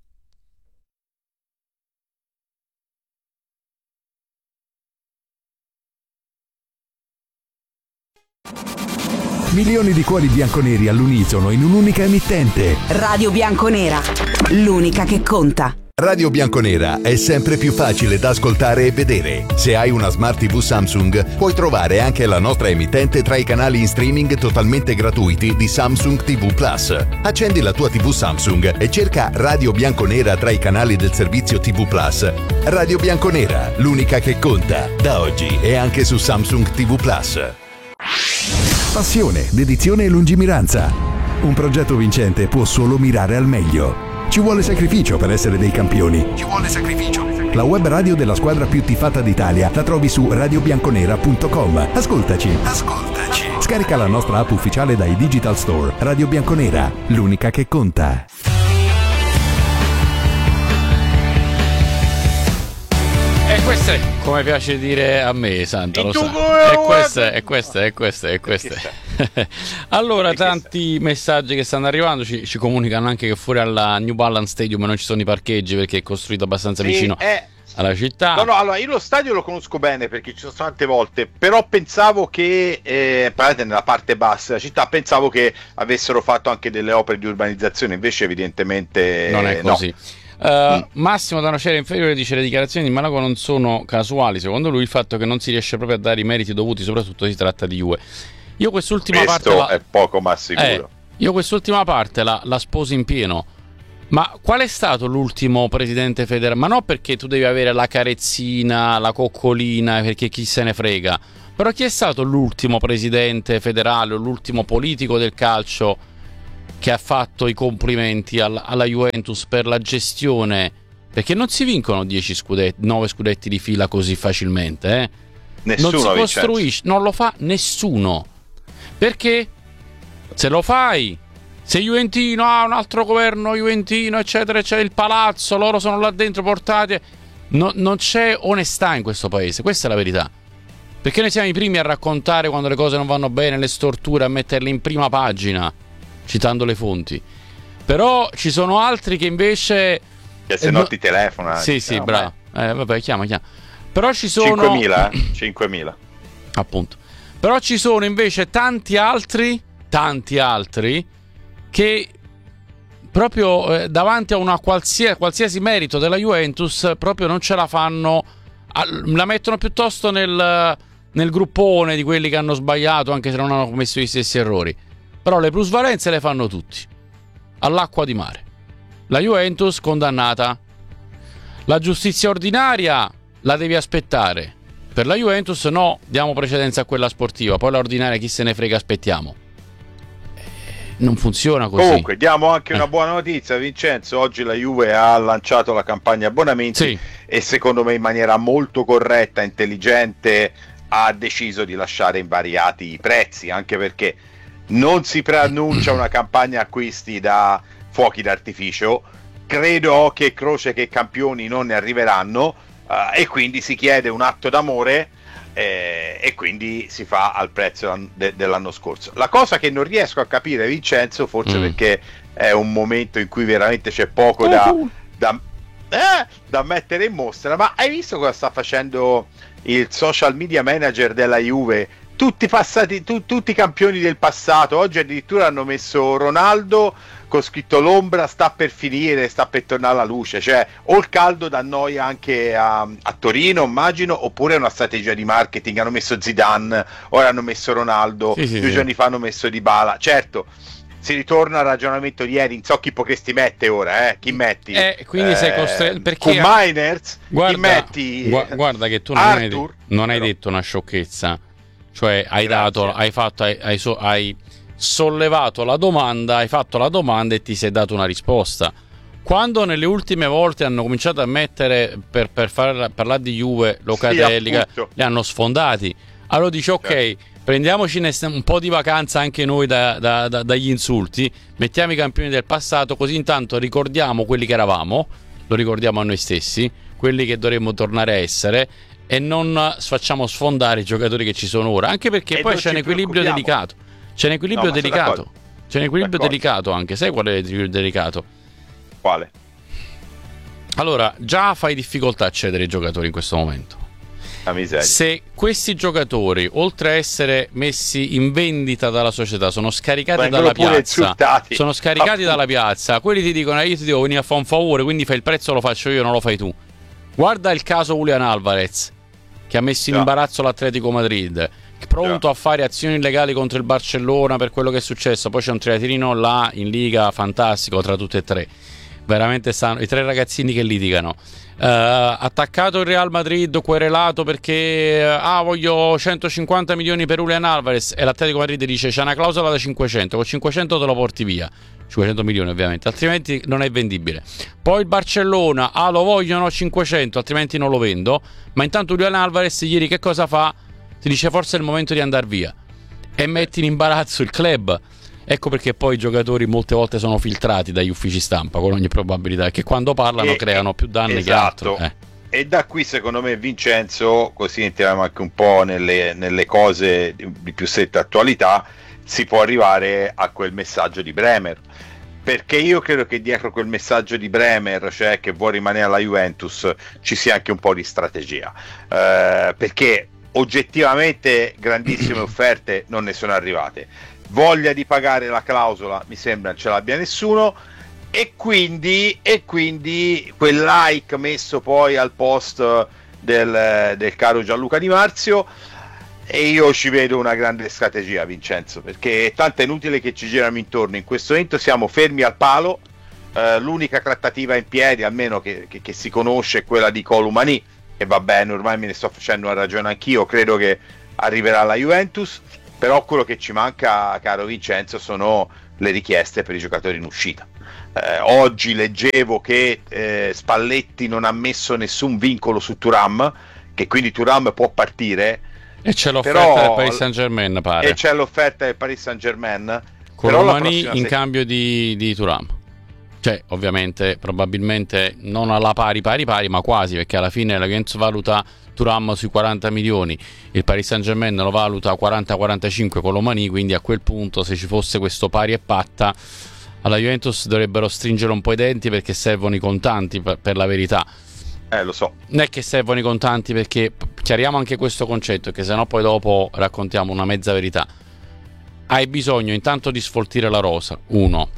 Milioni di cuori bianconeri all'unisono in un'unica emittente. Radio Bianconera, l'unica che conta. Radio Bianconera è sempre più facile da ascoltare e vedere. Se hai una Smart T V Samsung, puoi trovare anche la nostra emittente tra i canali in streaming totalmente gratuiti di Samsung T V Plus. Accendi la tua T V Samsung e cerca Radio Bianconera tra i canali del servizio T V Plus. Radio Bianconera, l'unica che conta. Da oggi è anche su Samsung T V Plus. Passione, dedizione e lungimiranza. Un progetto vincente può solo mirare al meglio. Ci vuole sacrificio per essere dei campioni. Ci vuole sacrificio. La web radio della squadra più tifata d'Italia la trovi su radio bianconera punto com. Ascoltaci. Ascoltaci. Scarica la nostra app ufficiale dai Digital Store. Radio Bianconera, l'unica che conta. E questo è, come piace dire a me, Santa, lo E tu sa. come E vuoi? questo è, e questo è, e questo è, e questo è. Allora, Perché tanti messaggi che stanno arrivando, ci, ci comunicano anche che fuori alla New Balance Stadium non ci sono i parcheggi perché è costruito abbastanza Sì, vicino eh, alla città. No, no, allora io lo stadio lo conosco bene perché ci sono state tante volte, però pensavo che, eh, nella parte bassa della città, pensavo che avessero fatto anche delle opere di urbanizzazione, invece evidentemente non è no. così. Uh, mm. Massimo da una cera inferiore dice: le dichiarazioni di Malaco non sono casuali, secondo lui il fatto che non si riesce proprio a dare i meriti dovuti, soprattutto si tratta di Juve. Io quest'ultima Questo parte la... è poco ma sicuro. Eh, io quest'ultima parte la, la sposo in pieno. Ma qual è stato l'ultimo presidente federale? Ma no, perché tu devi avere la carezzina, la coccolina, perché chi se ne frega. Però chi è stato l'ultimo presidente federale o l'ultimo politico del calcio che ha fatto i complimenti alla, alla Juventus per la gestione? Perché non si vincono dieci scudetti, nove scudetti di fila così facilmente, eh? Nessuno, non si costruisce, non lo fa nessuno. Perché se lo fai, se Juventino ha un altro governo Juventino, eccetera, eccetera, il palazzo, loro sono là dentro portati, no, non c'è onestà in questo paese, questa è la verità. Perché noi siamo i primi a raccontare quando le cose non vanno bene, le storture, a metterle in prima pagina, citando le fonti. Però ci sono altri che invece... Che se eh, no ti telefona. Sì, diciamo, sì, bravo. Eh, vabbè, chiama, chiama. Però ci sono... cinquemila, eh? cinquemila. Appunto. Però ci sono invece tanti altri, tanti altri, che proprio eh, davanti a una qualsiasi, qualsiasi merito della Juventus proprio non ce la fanno, a, la mettono piuttosto nel, nel gruppone di quelli che hanno sbagliato, anche se non hanno commesso gli stessi errori. Però le plusvalenze le fanno tutti, all'acqua di mare. La Juventus condannata. La giustizia ordinaria la devi aspettare. Per la Juventus no, diamo precedenza a quella sportiva, poi la ordinaria chi se ne frega, aspettiamo. Non funziona così. Comunque diamo anche eh. una buona notizia, Vincenzo. Oggi la Juve ha lanciato la campagna abbonamenti, sì, e secondo me in maniera molto corretta, intelligente, ha deciso di lasciare invariati i prezzi, anche perché non si preannuncia una campagna acquisti da fuochi d'artificio. Credo occhio e croce che campioni non ne arriveranno, uh, e quindi si chiede un atto d'amore, eh, e quindi si fa al prezzo de- dell'anno scorso. La cosa che non riesco a capire, Vincenzo, forse mm. perché è un momento in cui veramente c'è poco da, da, eh, da mettere in mostra, ma hai visto cosa sta facendo il social media manager della Juve? Tutti passati, tu, tutti i campioni del passato. Oggi addirittura hanno messo Ronaldo con scritto l'ombra sta per finire, sta per tornare alla luce. Cioè, o il caldo dà noia anche a, a Torino, immagino, oppure è una strategia di marketing. Hanno messo Zidane, ora hanno messo Ronaldo, sì, sì, due sì. giorni fa hanno messo Dybala. Certo, si ritorna al ragionamento di ieri, Inzocchi po' che sti mette ora, eh? Chi metti? Eh, quindi eh, sei costretto, perché con Miners, guarda, chi metti? Gu- guarda che tu non, Arthur, hai, non hai però. detto una sciocchezza. Cioè hai Grazie. dato, hai fatto, hai, hai, so, hai sollevato la domanda, hai fatto la domanda e ti sei dato una risposta. Quando nelle ultime volte hanno cominciato a mettere per, per far, parlare di Juve, Locatelli, sì, li hanno sfondati. Allora dici ok, certo, prendiamoci un po' di vacanza anche noi da, da, da, dagli insulti, mettiamo i campioni del passato, così intanto ricordiamo quelli che eravamo, lo ricordiamo a noi stessi, quelli che dovremmo tornare a essere, e non facciamo sfondare i giocatori che ci sono ora, anche perché e poi c'è un equilibrio delicato. C'è un equilibrio no, delicato. C'è un equilibrio d'accordo. delicato anche. Sai qual è l'equilibrio delicato? Quale? Allora, già fai difficoltà a accedere ai giocatori in questo momento. La miseria. Se questi giocatori, oltre a essere messi in vendita dalla società, sono scaricati Vengono dalla piazza, insultati. sono scaricati Appunto. dalla piazza, quelli ti dicono: io ti devo venire a fare un favore, quindi fai il prezzo, lo faccio io, non lo fai tu. Guarda il caso Julian Alvarez, che ha messo in yeah. imbarazzo l'Atletico Madrid, pronto yeah. a fare azioni illegali contro il Barcellona per quello che è successo. Poi c'è un triatirino là in Liga fantastico tra tutte e tre. Veramente stanno i tre ragazzini che litigano. Uh, attaccato il Real Madrid, querelato perché ah voglio centocinquanta milioni per Julian Alvarez, e l'Atletico Madrid dice c'è una clausola da cinquecento, con cinquecento te lo porti via. cinquecento milioni ovviamente, altrimenti non è vendibile. Poi il Barcellona, ah lo vogliono cinquecento, altrimenti non lo vendo. Ma intanto Julian Alvarez ieri che cosa fa? Ti dice forse è il momento di andare via, e metti in imbarazzo il club. Ecco perché poi i giocatori molte volte sono filtrati dagli uffici stampa, con ogni probabilità, che quando parlano e, creano più danni esatto. che altro. Eh. E da qui secondo me, Vincenzo, così entriamo anche un po' nelle, nelle cose di più stretta attualità, si può arrivare a quel messaggio di Bremer. perché io credo che dietro quel messaggio di Bremer, cioè che vuole rimanere alla Juventus, ci sia anche un po' di strategia, eh, perché oggettivamente grandissime offerte non ne sono arrivate, voglia di pagare la clausola mi sembra non ce l'abbia nessuno, e quindi, e quindi quel like messo poi al post del, del caro Gianluca Di Marzio, e io ci vedo una grande strategia, Vincenzo, perché tanto è inutile che ci giriamo intorno, in questo momento siamo fermi al palo, eh, l'unica trattativa in piedi almeno che, che, che si conosce è quella di Colomani, e va bene, ormai me ne sto facendo una ragione anch'io, credo che arriverà alla Juventus, però quello che ci manca, caro Vincenzo, sono le richieste per i giocatori in uscita. Eh, oggi leggevo che eh, Spalletti non ha messo nessun vincolo su Thuram, che quindi Thuram può partire, e c'è l'offerta però, del Paris Saint-Germain, pare. E c'è l'offerta del Paris Saint-Germain Colomani in se... cambio di, di Thuram. Cioè, ovviamente, probabilmente non alla pari pari pari, ma quasi, perché alla fine la Juventus valuta Thuram sui quaranta milioni, il Paris Saint-Germain lo valuta quaranta quarantacinque Colomani, quindi a quel punto, se ci fosse questo pari e patta, alla Juventus dovrebbero stringere un po' i denti, perché servono i contanti, per, per la verità. Eh, lo so. Non è che servono i contanti, perché chiariamo anche questo concetto, che sennò poi dopo raccontiamo una mezza verità. Hai bisogno intanto di sfoltire la rosa, uno,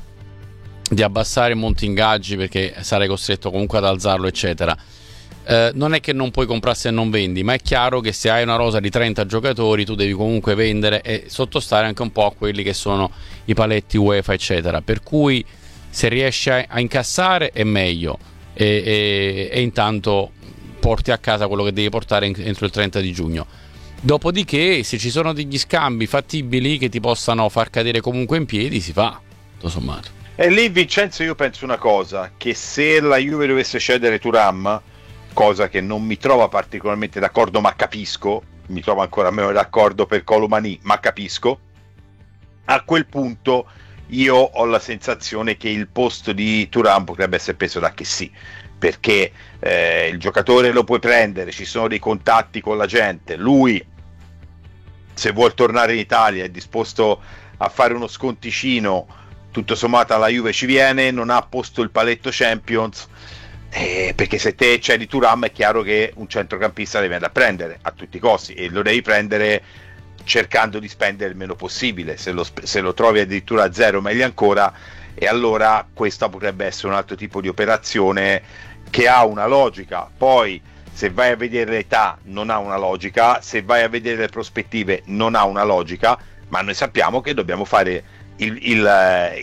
di abbassare molti ingaggi, perché sarai costretto comunque ad alzarlo, eccetera. Eh, non è che non puoi comprare se non vendi, ma è chiaro che se hai una rosa di trenta giocatori tu devi comunque vendere e sottostare anche un po' a quelli che sono i paletti UEFA, eccetera. Per cui se riesci a, a incassare è meglio, e, e, e intanto porti a casa quello che devi portare in, entro il trenta di giugno. Dopodiché, se ci sono degli scambi fattibili che ti possano far cadere comunque in piedi, si fa, tutto sommato. E lì, Vincenzo, io penso una cosa, che se la Juve dovesse cedere Thuram, cosa che non mi trova particolarmente d'accordo, ma capisco, mi trovo ancora meno d'accordo per Colomani, ma capisco, a quel punto io ho la sensazione che il posto di Thuram potrebbe essere preso da Chessy, perché eh, il giocatore lo puoi prendere, ci sono dei contatti con la gente, lui se vuol tornare in Italia è disposto a fare uno sconticino, tutto sommato alla Juve ci viene, non ha posto il paletto Champions, eh, perché se te c'è di Thuram è chiaro che un centrocampista devi andare a prendere a tutti i costi, e lo devi prendere cercando di spendere il meno possibile. Se lo, se lo trovi addirittura a zero meglio ancora, e allora questa potrebbe essere un altro tipo di operazione che ha una logica. Poi se vai a vedere l'età non ha una logica, se vai a vedere le prospettive non ha una logica, ma noi sappiamo che dobbiamo fare il, il,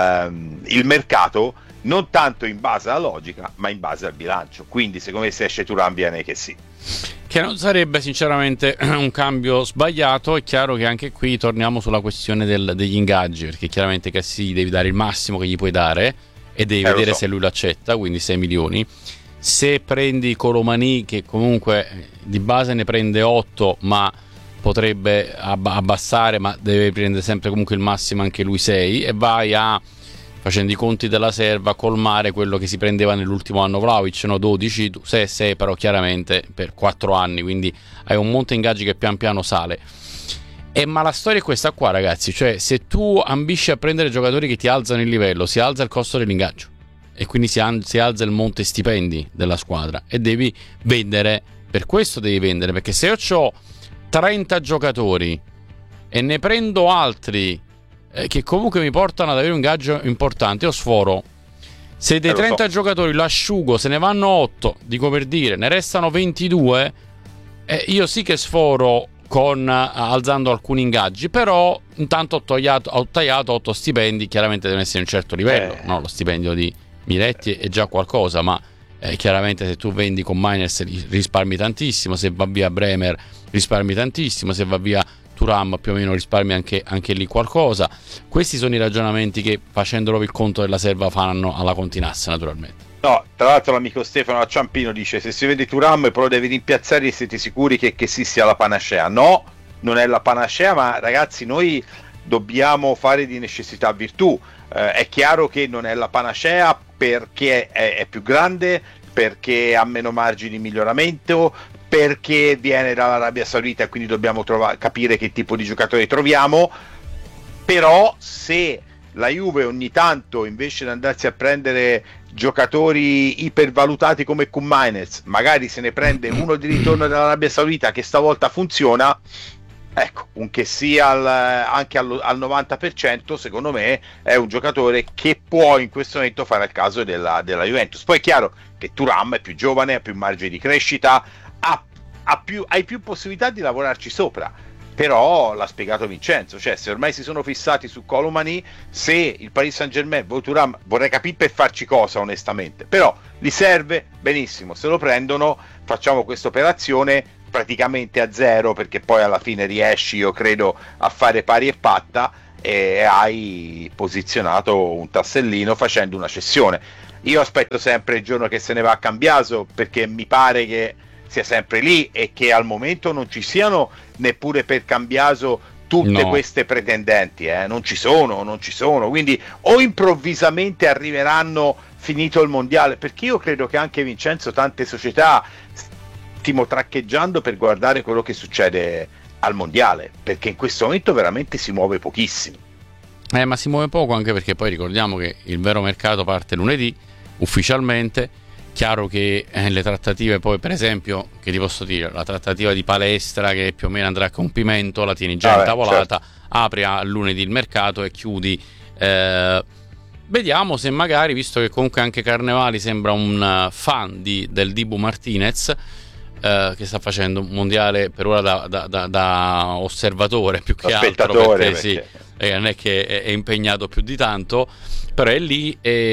il, il mercato non tanto in base alla logica ma in base al bilancio, quindi secondo me se esce Thuram viene che sì, che non sarebbe sinceramente un cambio sbagliato. È chiaro che anche qui torniamo sulla questione del, degli ingaggi, perché chiaramente che sì, devi dare il massimo che gli puoi dare e devi eh, vedere so. se lui lo accetta, quindi sei milioni. Se prendi Colomani, che comunque di base ne prende otto ma potrebbe abbassare, ma deve prendere sempre comunque il massimo anche lui sei, e vai a, facendo i conti della serva, colmare quello che si prendeva nell'ultimo anno Vlahovic, no? dodici, sei, sei però chiaramente per quattro anni, quindi hai un monte ingaggi che pian piano sale. E ma la storia è questa qua, ragazzi, cioè se tu ambisci a prendere giocatori che ti alzano il livello, si alza il costo dell'ingaggio e quindi si, an- si alza il monte stipendi della squadra, e devi vendere. Per questo devi vendere, perché se io ho trenta giocatori e ne prendo altri eh, che comunque mi portano ad avere un ingaggio importante, io sforo. Se dei trenta so. giocatori l'asciugo, se ne vanno otto, dico per dire, ne restano ventidue, eh, io sì che sforo con uh, alzando alcuni ingaggi, però intanto ho tagliato, ho tagliato otto stipendi, chiaramente deve essere un certo livello, eh. no? Lo stipendio di Miretti è già qualcosa, ma eh, chiaramente se tu vendi con Miners risparmi tantissimo, se va via Bremer risparmi tantissimo, se va via Thuram più o meno risparmi anche, anche lì qualcosa. Questi sono i ragionamenti che, facendolo il conto della serva, fanno alla Continassa, naturalmente. No, tra l'altro l'amico Stefano Ciampino dice: se si vede Thuram però devi rimpiazzare e siete sicuri che, che si sia la panacea? No, non è la panacea, ma ragazzi noi dobbiamo fare di necessità virtù. Eh, è chiaro che non è la panacea perché è, è più grande, perché ha meno margini di miglioramento, perché viene dall'Arabia Saudita e quindi dobbiamo trova- capire che tipo di giocatore troviamo. Però se la Juve ogni tanto, invece di andarsi a prendere giocatori ipervalutati come Koumainis, magari se ne prende uno di ritorno dall'Arabia Saudita che stavolta funziona, ecco, un che sia al, anche al, al novanta per cento, secondo me è un giocatore che può in questo momento fare il caso della, della Juventus. Poi è chiaro che Thuram è più giovane, ha più margine di crescita, ha, ha più, hai più possibilità di lavorarci sopra. Però l'ha spiegato Vincenzo, cioè se ormai si sono fissati su Colomani, se il Paris Saint-Germain vuole Thuram, vorrei capire per farci cosa onestamente, però gli serve, benissimo, se lo prendono facciamo questa operazione praticamente a zero, perché poi alla fine riesci, io credo, a fare pari e patta, e hai posizionato un tassellino facendo una cessione. Io aspetto sempre il giorno che se ne va a Cambiaso, perché mi pare che sia sempre lì e che al momento non ci siano neppure per Cambiaso tutte no. queste pretendenti, eh? non ci sono, non ci sono, quindi o improvvisamente arriveranno finito il mondiale, perché io credo che anche Vincenzo tante società stiamo traccheggiando per guardare quello che succede al mondiale, perché in questo momento veramente si muove pochissimo. Eh, ma si muove poco anche perché poi ricordiamo che il vero mercato parte lunedì ufficialmente. Chiaro che eh, le trattative poi, per esempio, che ti posso dire, la trattativa di Palestra che più o meno andrà a compimento, la tieni già ah intavolata, certo. Apri a lunedì il mercato e chiudi. Eh, vediamo se magari, visto che comunque anche Carnevali sembra un uh, fan di, del Dibu Martinez, Uh, che sta facendo un mondiale per ora da, da, da, da osservatore più che altro, perché, perché... Sì, eh, non è che è, è impegnato più di tanto, però è lì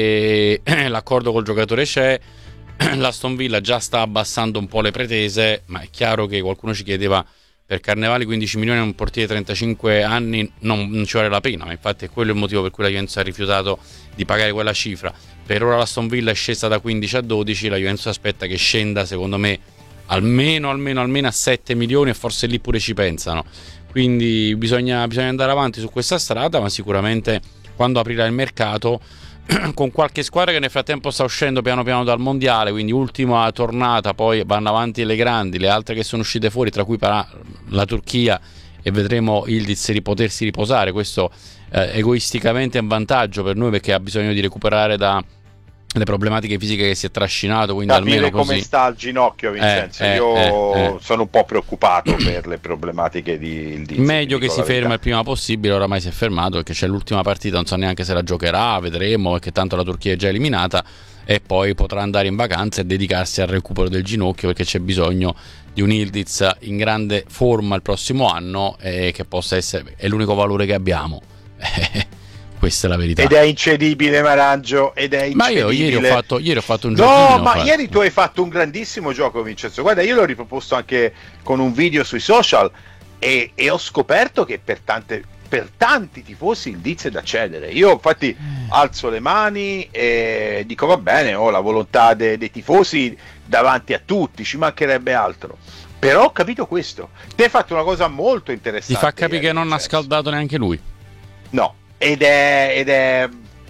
e l'accordo col giocatore c'è. L'Aston Villa già sta abbassando un po' le pretese, ma è chiaro che qualcuno ci chiedeva per Carnevali quindici milioni a un portiere di trentacinque anni non, non ci vale la pena, ma infatti è quello il motivo per cui la Juventus ha rifiutato di pagare quella cifra. Per ora l'Aston Villa è scesa da quindici a dodici, la Juventus aspetta che scenda, secondo me, almeno almeno almeno a sette milioni, e forse lì pure ci pensano, quindi bisogna, bisogna andare avanti su questa strada, ma sicuramente quando aprirà il mercato con qualche squadra che nel frattempo sta uscendo piano piano dal mondiale, quindi ultima tornata, poi vanno avanti le grandi, le altre che sono uscite fuori, tra cui la Turchia, e vedremo Yildiz di potersi riposare. Questo eh, egoisticamente è un vantaggio per noi, perché ha bisogno di recuperare da le problematiche fisiche che si è trascinato, quindi capire almeno così. Come sta al ginocchio, Vincenzo, eh, eh, io eh, eh. sono un po' preoccupato per le problematiche di Yildiz. Meglio che si ferma il prima possibile, oramai si è fermato perché c'è l'ultima partita, non so neanche se la giocherà, vedremo, perché tanto la Turchia è già eliminata, e poi potrà andare in vacanza e dedicarsi al recupero del ginocchio, perché c'è bisogno di un Yildiz in grande forma il prossimo anno, e che possa essere, è l'unico valore che abbiamo. Questa è la verità. Ed è incedibile, Marangio, ed è incedibile. Ma io ieri ho fatto, ieri ho fatto un no, giochino. No, ma fatto. ieri tu hai fatto un grandissimo gioco, Vincenzo. Guarda, io l'ho riproposto anche con un video sui social e, e ho scoperto che per, tante, per tanti tifosi il Yildiz è da cedere. Io infatti alzo le mani e dico va bene, ho la volontà de, dei tifosi davanti a tutti, ci mancherebbe altro. Però ho capito questo. Ti hai fatto una cosa molto interessante. Ti fa capire ieri, che non Vincenzo. ha scaldato neanche lui. No. Ed è, ed è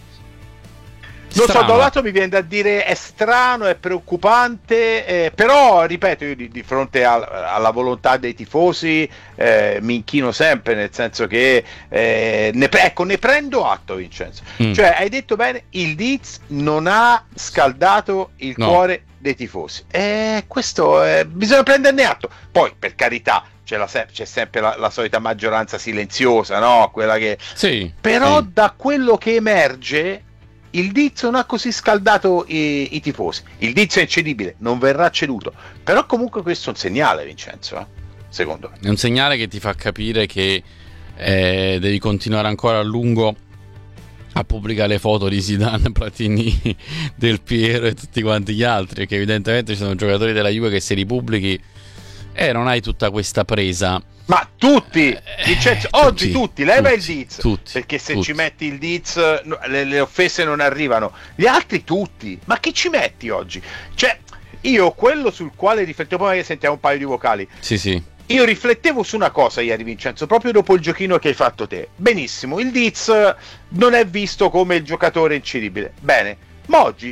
non so, da un lato mi viene da dire è strano, è preoccupante, eh, però ripeto, io di, di fronte al, alla volontà dei tifosi eh, mi inchino sempre, nel senso che eh, ne, ecco, ne prendo atto, Vincenzo. Mm. Cioè, hai detto bene, il Yildiz non ha scaldato il no. cuore dei tifosi, e questo eh, bisogna prenderne atto. Poi, per carità, C'è, la, c'è sempre la, la solita maggioranza silenziosa, no? Quella che... Sì, però sì. Da quello che emerge, il Yildiz non ha così scaldato i, i tifosi. Il Yildiz è incedibile, non verrà ceduto. Però comunque questo è un segnale, Vincenzo, eh? Secondo me. È un segnale che ti fa capire che eh, devi continuare ancora a lungo a pubblicare le foto di Zidane, Platini, Del Piero e tutti quanti gli altri, perché evidentemente ci sono giocatori della Juve che se li pubblichi e eh, non hai tutta questa presa. Ma tutti, eh, Vincenzo, oggi tutti, tutti leva tutti, il Yildiz, tutti, perché se tutti. ci metti il Yildiz le, le offese non arrivano. Gli altri tutti, ma che ci metti oggi? Cioè, io quello sul quale riflettevo, poi sentiamo un paio di vocali. Sì, sì. Io riflettevo su una cosa ieri, Vincenzo, proprio dopo il giochino che hai fatto te. Benissimo, il Yildiz non è visto come il giocatore incedibile. Bene, ma oggi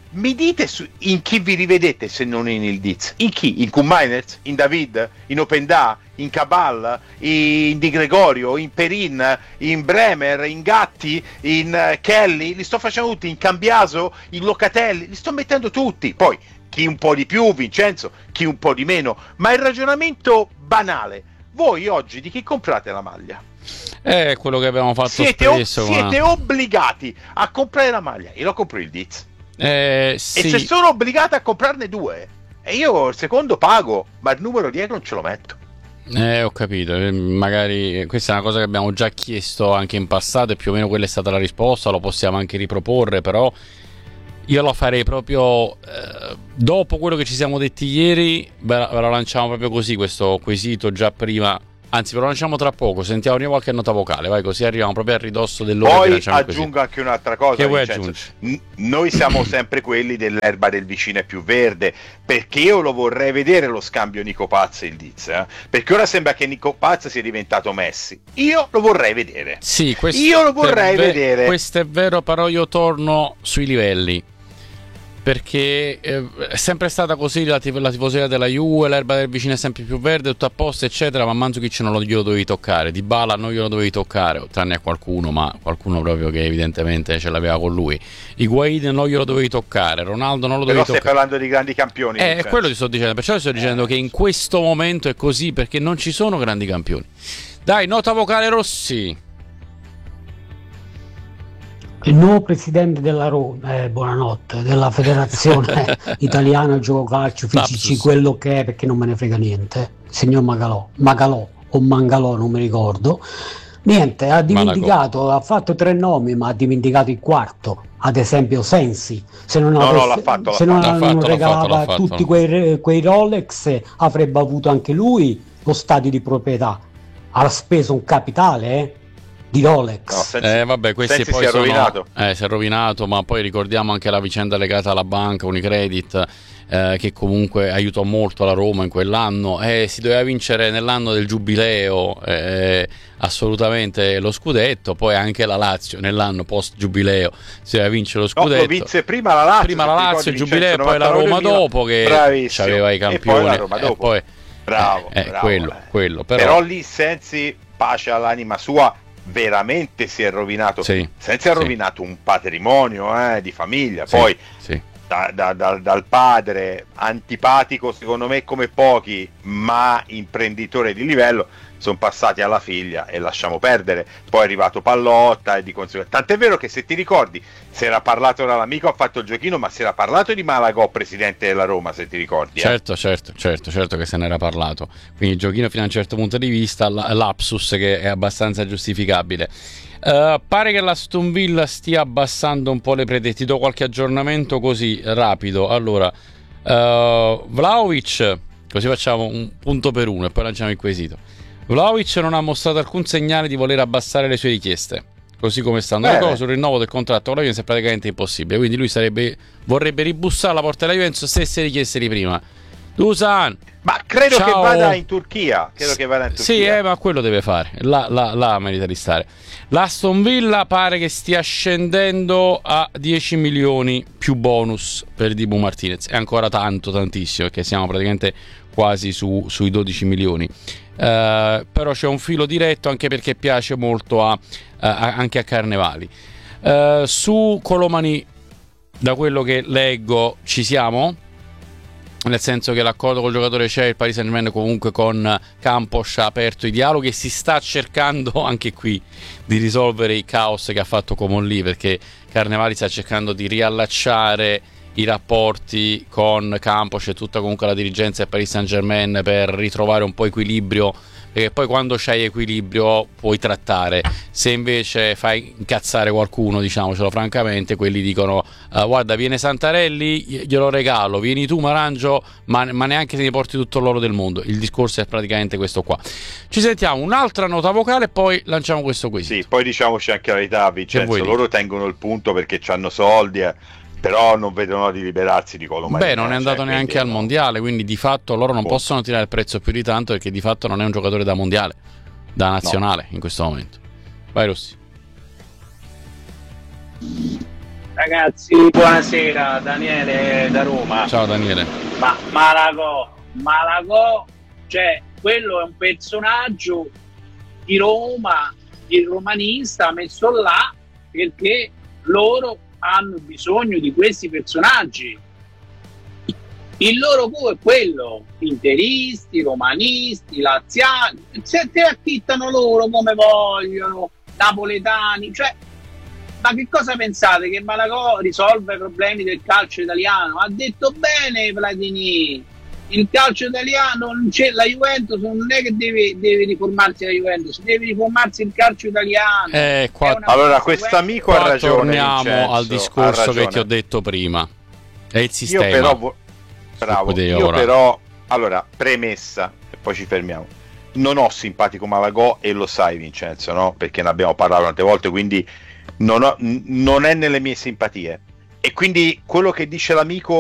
mi dite su, in chi vi rivedete se non in il Diz? In chi? In Q Miners? In David? In Openda? In Cabal? In Di Gregorio? In Perin? In Bremer? In Gatti? In uh, Kelly? Li sto facendo tutti, in Cambiaso? In Locatelli? Li sto mettendo tutti. Poi chi un po' di più, Vincenzo, chi un po' di meno, ma il ragionamento banale: voi oggi di chi comprate la maglia? È quello che abbiamo fatto siete spesso. O- siete ma... obbligati a comprare la maglia. Io lo compro il Diz. Eh, sì. E se sono obbligato a comprarne due, e io il secondo pago, ma il numero dietro non ce lo metto. Eh, ho capito. Magari questa è una cosa che abbiamo già chiesto anche in passato, e più o meno quella è stata la risposta. Lo possiamo anche riproporre, però io lo farei proprio eh, dopo quello che ci siamo detti ieri. Ve lo lanciamo proprio così questo quesito già prima. Anzi, ve lo lanciamo tra poco. Sentiamo prima qualche nota vocale, vai, così arriviamo proprio a ridosso dell'ora. Poi aggiungo anche un'altra cosa. Che vuoi Vincenzo? aggiungere? N- noi siamo sempre quelli dell'erba del vicino è più verde, perché io lo vorrei vedere lo scambio Nico Paz e il Diz, eh? Perché ora sembra che Nico Paz sia diventato Messi. Io lo vorrei vedere. Sì, questo io lo vorrei ve- vedere. Questo è vero, però io torno sui livelli. Perché eh, è sempre stata così la, tif- la tifoseria della Juve, l'erba del vicino è sempre più verde, tutto a posto, eccetera. Ma Mandzukic non lo glielo dovevi toccare, Dybala non glielo dovevi toccare, tranne a qualcuno, ma qualcuno proprio che evidentemente ce l'aveva con lui. Higuain non glielo dovevi toccare, Ronaldo non lo dovevi toccare. Però stai parlando di grandi campioni. Eh, è quello che sto dicendo, perciò sto dicendo eh. che in questo momento è così, perché non ci sono grandi campioni. Dai, nota vocale Rossi. Il nuovo presidente della Roma, eh, buonanotte, della federazione italiana gioco calcio F C C, quello che è, perché non me ne frega niente, signor Magalò, Magalò o Mangalò, non mi ricordo, niente, ha dimenticato, Malago. Ha fatto tre nomi ma ha dimenticato il quarto, ad esempio Sensi, se non, no, avesse, no, l'ha fatto, se l'ha non fatto, avevano regalato fatto, tutti fatto. Quei, quei Rolex avrebbe avuto anche lui lo stadio di proprietà, ha speso un capitale, eh? Di Rolex. No, Sensi, eh vabbè, questi Sensi poi si è sono, rovinato. Eh, si è rovinato, ma poi ricordiamo anche la vicenda legata alla banca Unicredit, eh, che comunque aiutò molto la Roma in quell'anno. Eh, si doveva vincere nell'anno del giubileo eh, assolutamente lo scudetto, poi anche la Lazio nell'anno post giubileo si doveva vincere lo scudetto. No, lo vinse prima la Lazio, prima la Lazio, il giubileo, e poi la Roma dopo che aveva i campioni. E poi la Roma dopo. E poi, bravo, eh, bravo quello, eh. quello. Però, però lì Sensi, pace all'anima sua, veramente si è rovinato. Sì, Sensi ha sì. rovinato un patrimonio eh, di famiglia. Sì, poi sì. Da, da, da, dal padre, antipatico secondo me come pochi, ma imprenditore di livello, sono passati alla figlia e lasciamo perdere. Poi è arrivato Pallotta e di conseguenza, tant'è vero che se ti ricordi si era parlato, ora l'amico ha fatto il giochino, ma si era parlato di Malagò presidente della Roma, se ti ricordi. Certo, eh? certo, certo, certo che se n'era parlato, quindi il giochino fino a un certo punto di vista, lapsus che è abbastanza giustificabile. Uh, pare che l'Aston Villa stia abbassando un po' le prede. Ti do qualche aggiornamento così rapido. Allora, uh, Vlahovic, così facciamo un punto per uno e poi lanciamo il quesito. Vlahovic non ha mostrato alcun segnale di voler abbassare le sue richieste, così come stanno le cose. Sul rinnovo del contratto con la Juventus è praticamente impossibile, quindi lui sarebbe, vorrebbe ribussare alla porta della Juventus, stesse richieste di prima. Dusan, ma credo ciao. che vada in Turchia. Credo che vada in Turchia. Sì, eh, ma quello deve fare. Là, là, là merita di stare. L'Aston Villa pare che stia scendendo a dieci milioni più bonus per Dibu Martinez. È ancora tanto, tantissimo, perché siamo praticamente quasi su, sui dodici milioni. Uh, però c'è un filo diretto, anche perché piace molto a, a, anche a Carnevali. Uh, su Colomani, da quello che leggo, ci siamo? Nel senso che l'accordo col giocatore c'è, il Paris Saint-Germain comunque con Campos ha aperto i dialoghi e si sta cercando anche qui di risolvere i caos che ha fatto Coman lì, perché Carnevali sta cercando di riallacciare i rapporti con Campos e tutta comunque la dirigenza del Paris Saint-Germain per ritrovare un po' equilibrio, perché poi quando c'hai equilibrio puoi trattare. Se invece fai incazzare qualcuno, diciamocelo francamente, quelli dicono uh, guarda, viene Santarelli, glielo regalo, vieni tu Marangio, ma, ma neanche se ne porti tutto l'oro del mondo. Il discorso è praticamente questo qua. Ci sentiamo un'altra nota vocale e poi lanciamo questo quesito. Sì, poi diciamoci anche la verità, Vincenzo, loro tengono il punto perché hanno soldi, eh. Però non vedono di liberarsi di Colomani. Beh, non è andato cioè, neanche al no. mondiale, quindi di fatto loro non oh. possono tirare il prezzo più di tanto, perché di fatto non è un giocatore da mondiale, da nazionale no. in questo momento. Vai Rossi. Ragazzi, buonasera, Daniele da Roma. Ciao Daniele. Ma Malagò, Malagò, cioè quello è un personaggio di Roma, il romanista messo là perché loro hanno bisogno di questi personaggi. Il loro culo è quello, interisti, romanisti, laziani, se te acchittano loro come vogliono, napoletani, cioè, ma che cosa pensate? Che Malagò risolve i problemi del calcio italiano? Ha detto bene Platini, il calcio italiano non c'è, la Juventus non è che deve, deve riformarsi la Juventus, deve riformarsi il calcio italiano. Eh, qua, allora quest'amico ha ragione, torniamo Vincenzo, al discorso che ti ho detto prima, è il sistema. Io però, bravo, io ora. però allora, premessa e poi ci fermiamo, non ho simpatico Malagò e lo sai Vincenzo, no? Perché ne abbiamo parlato tante volte, quindi non, ho, non è nelle mie simpatie, e quindi quello che dice l'amico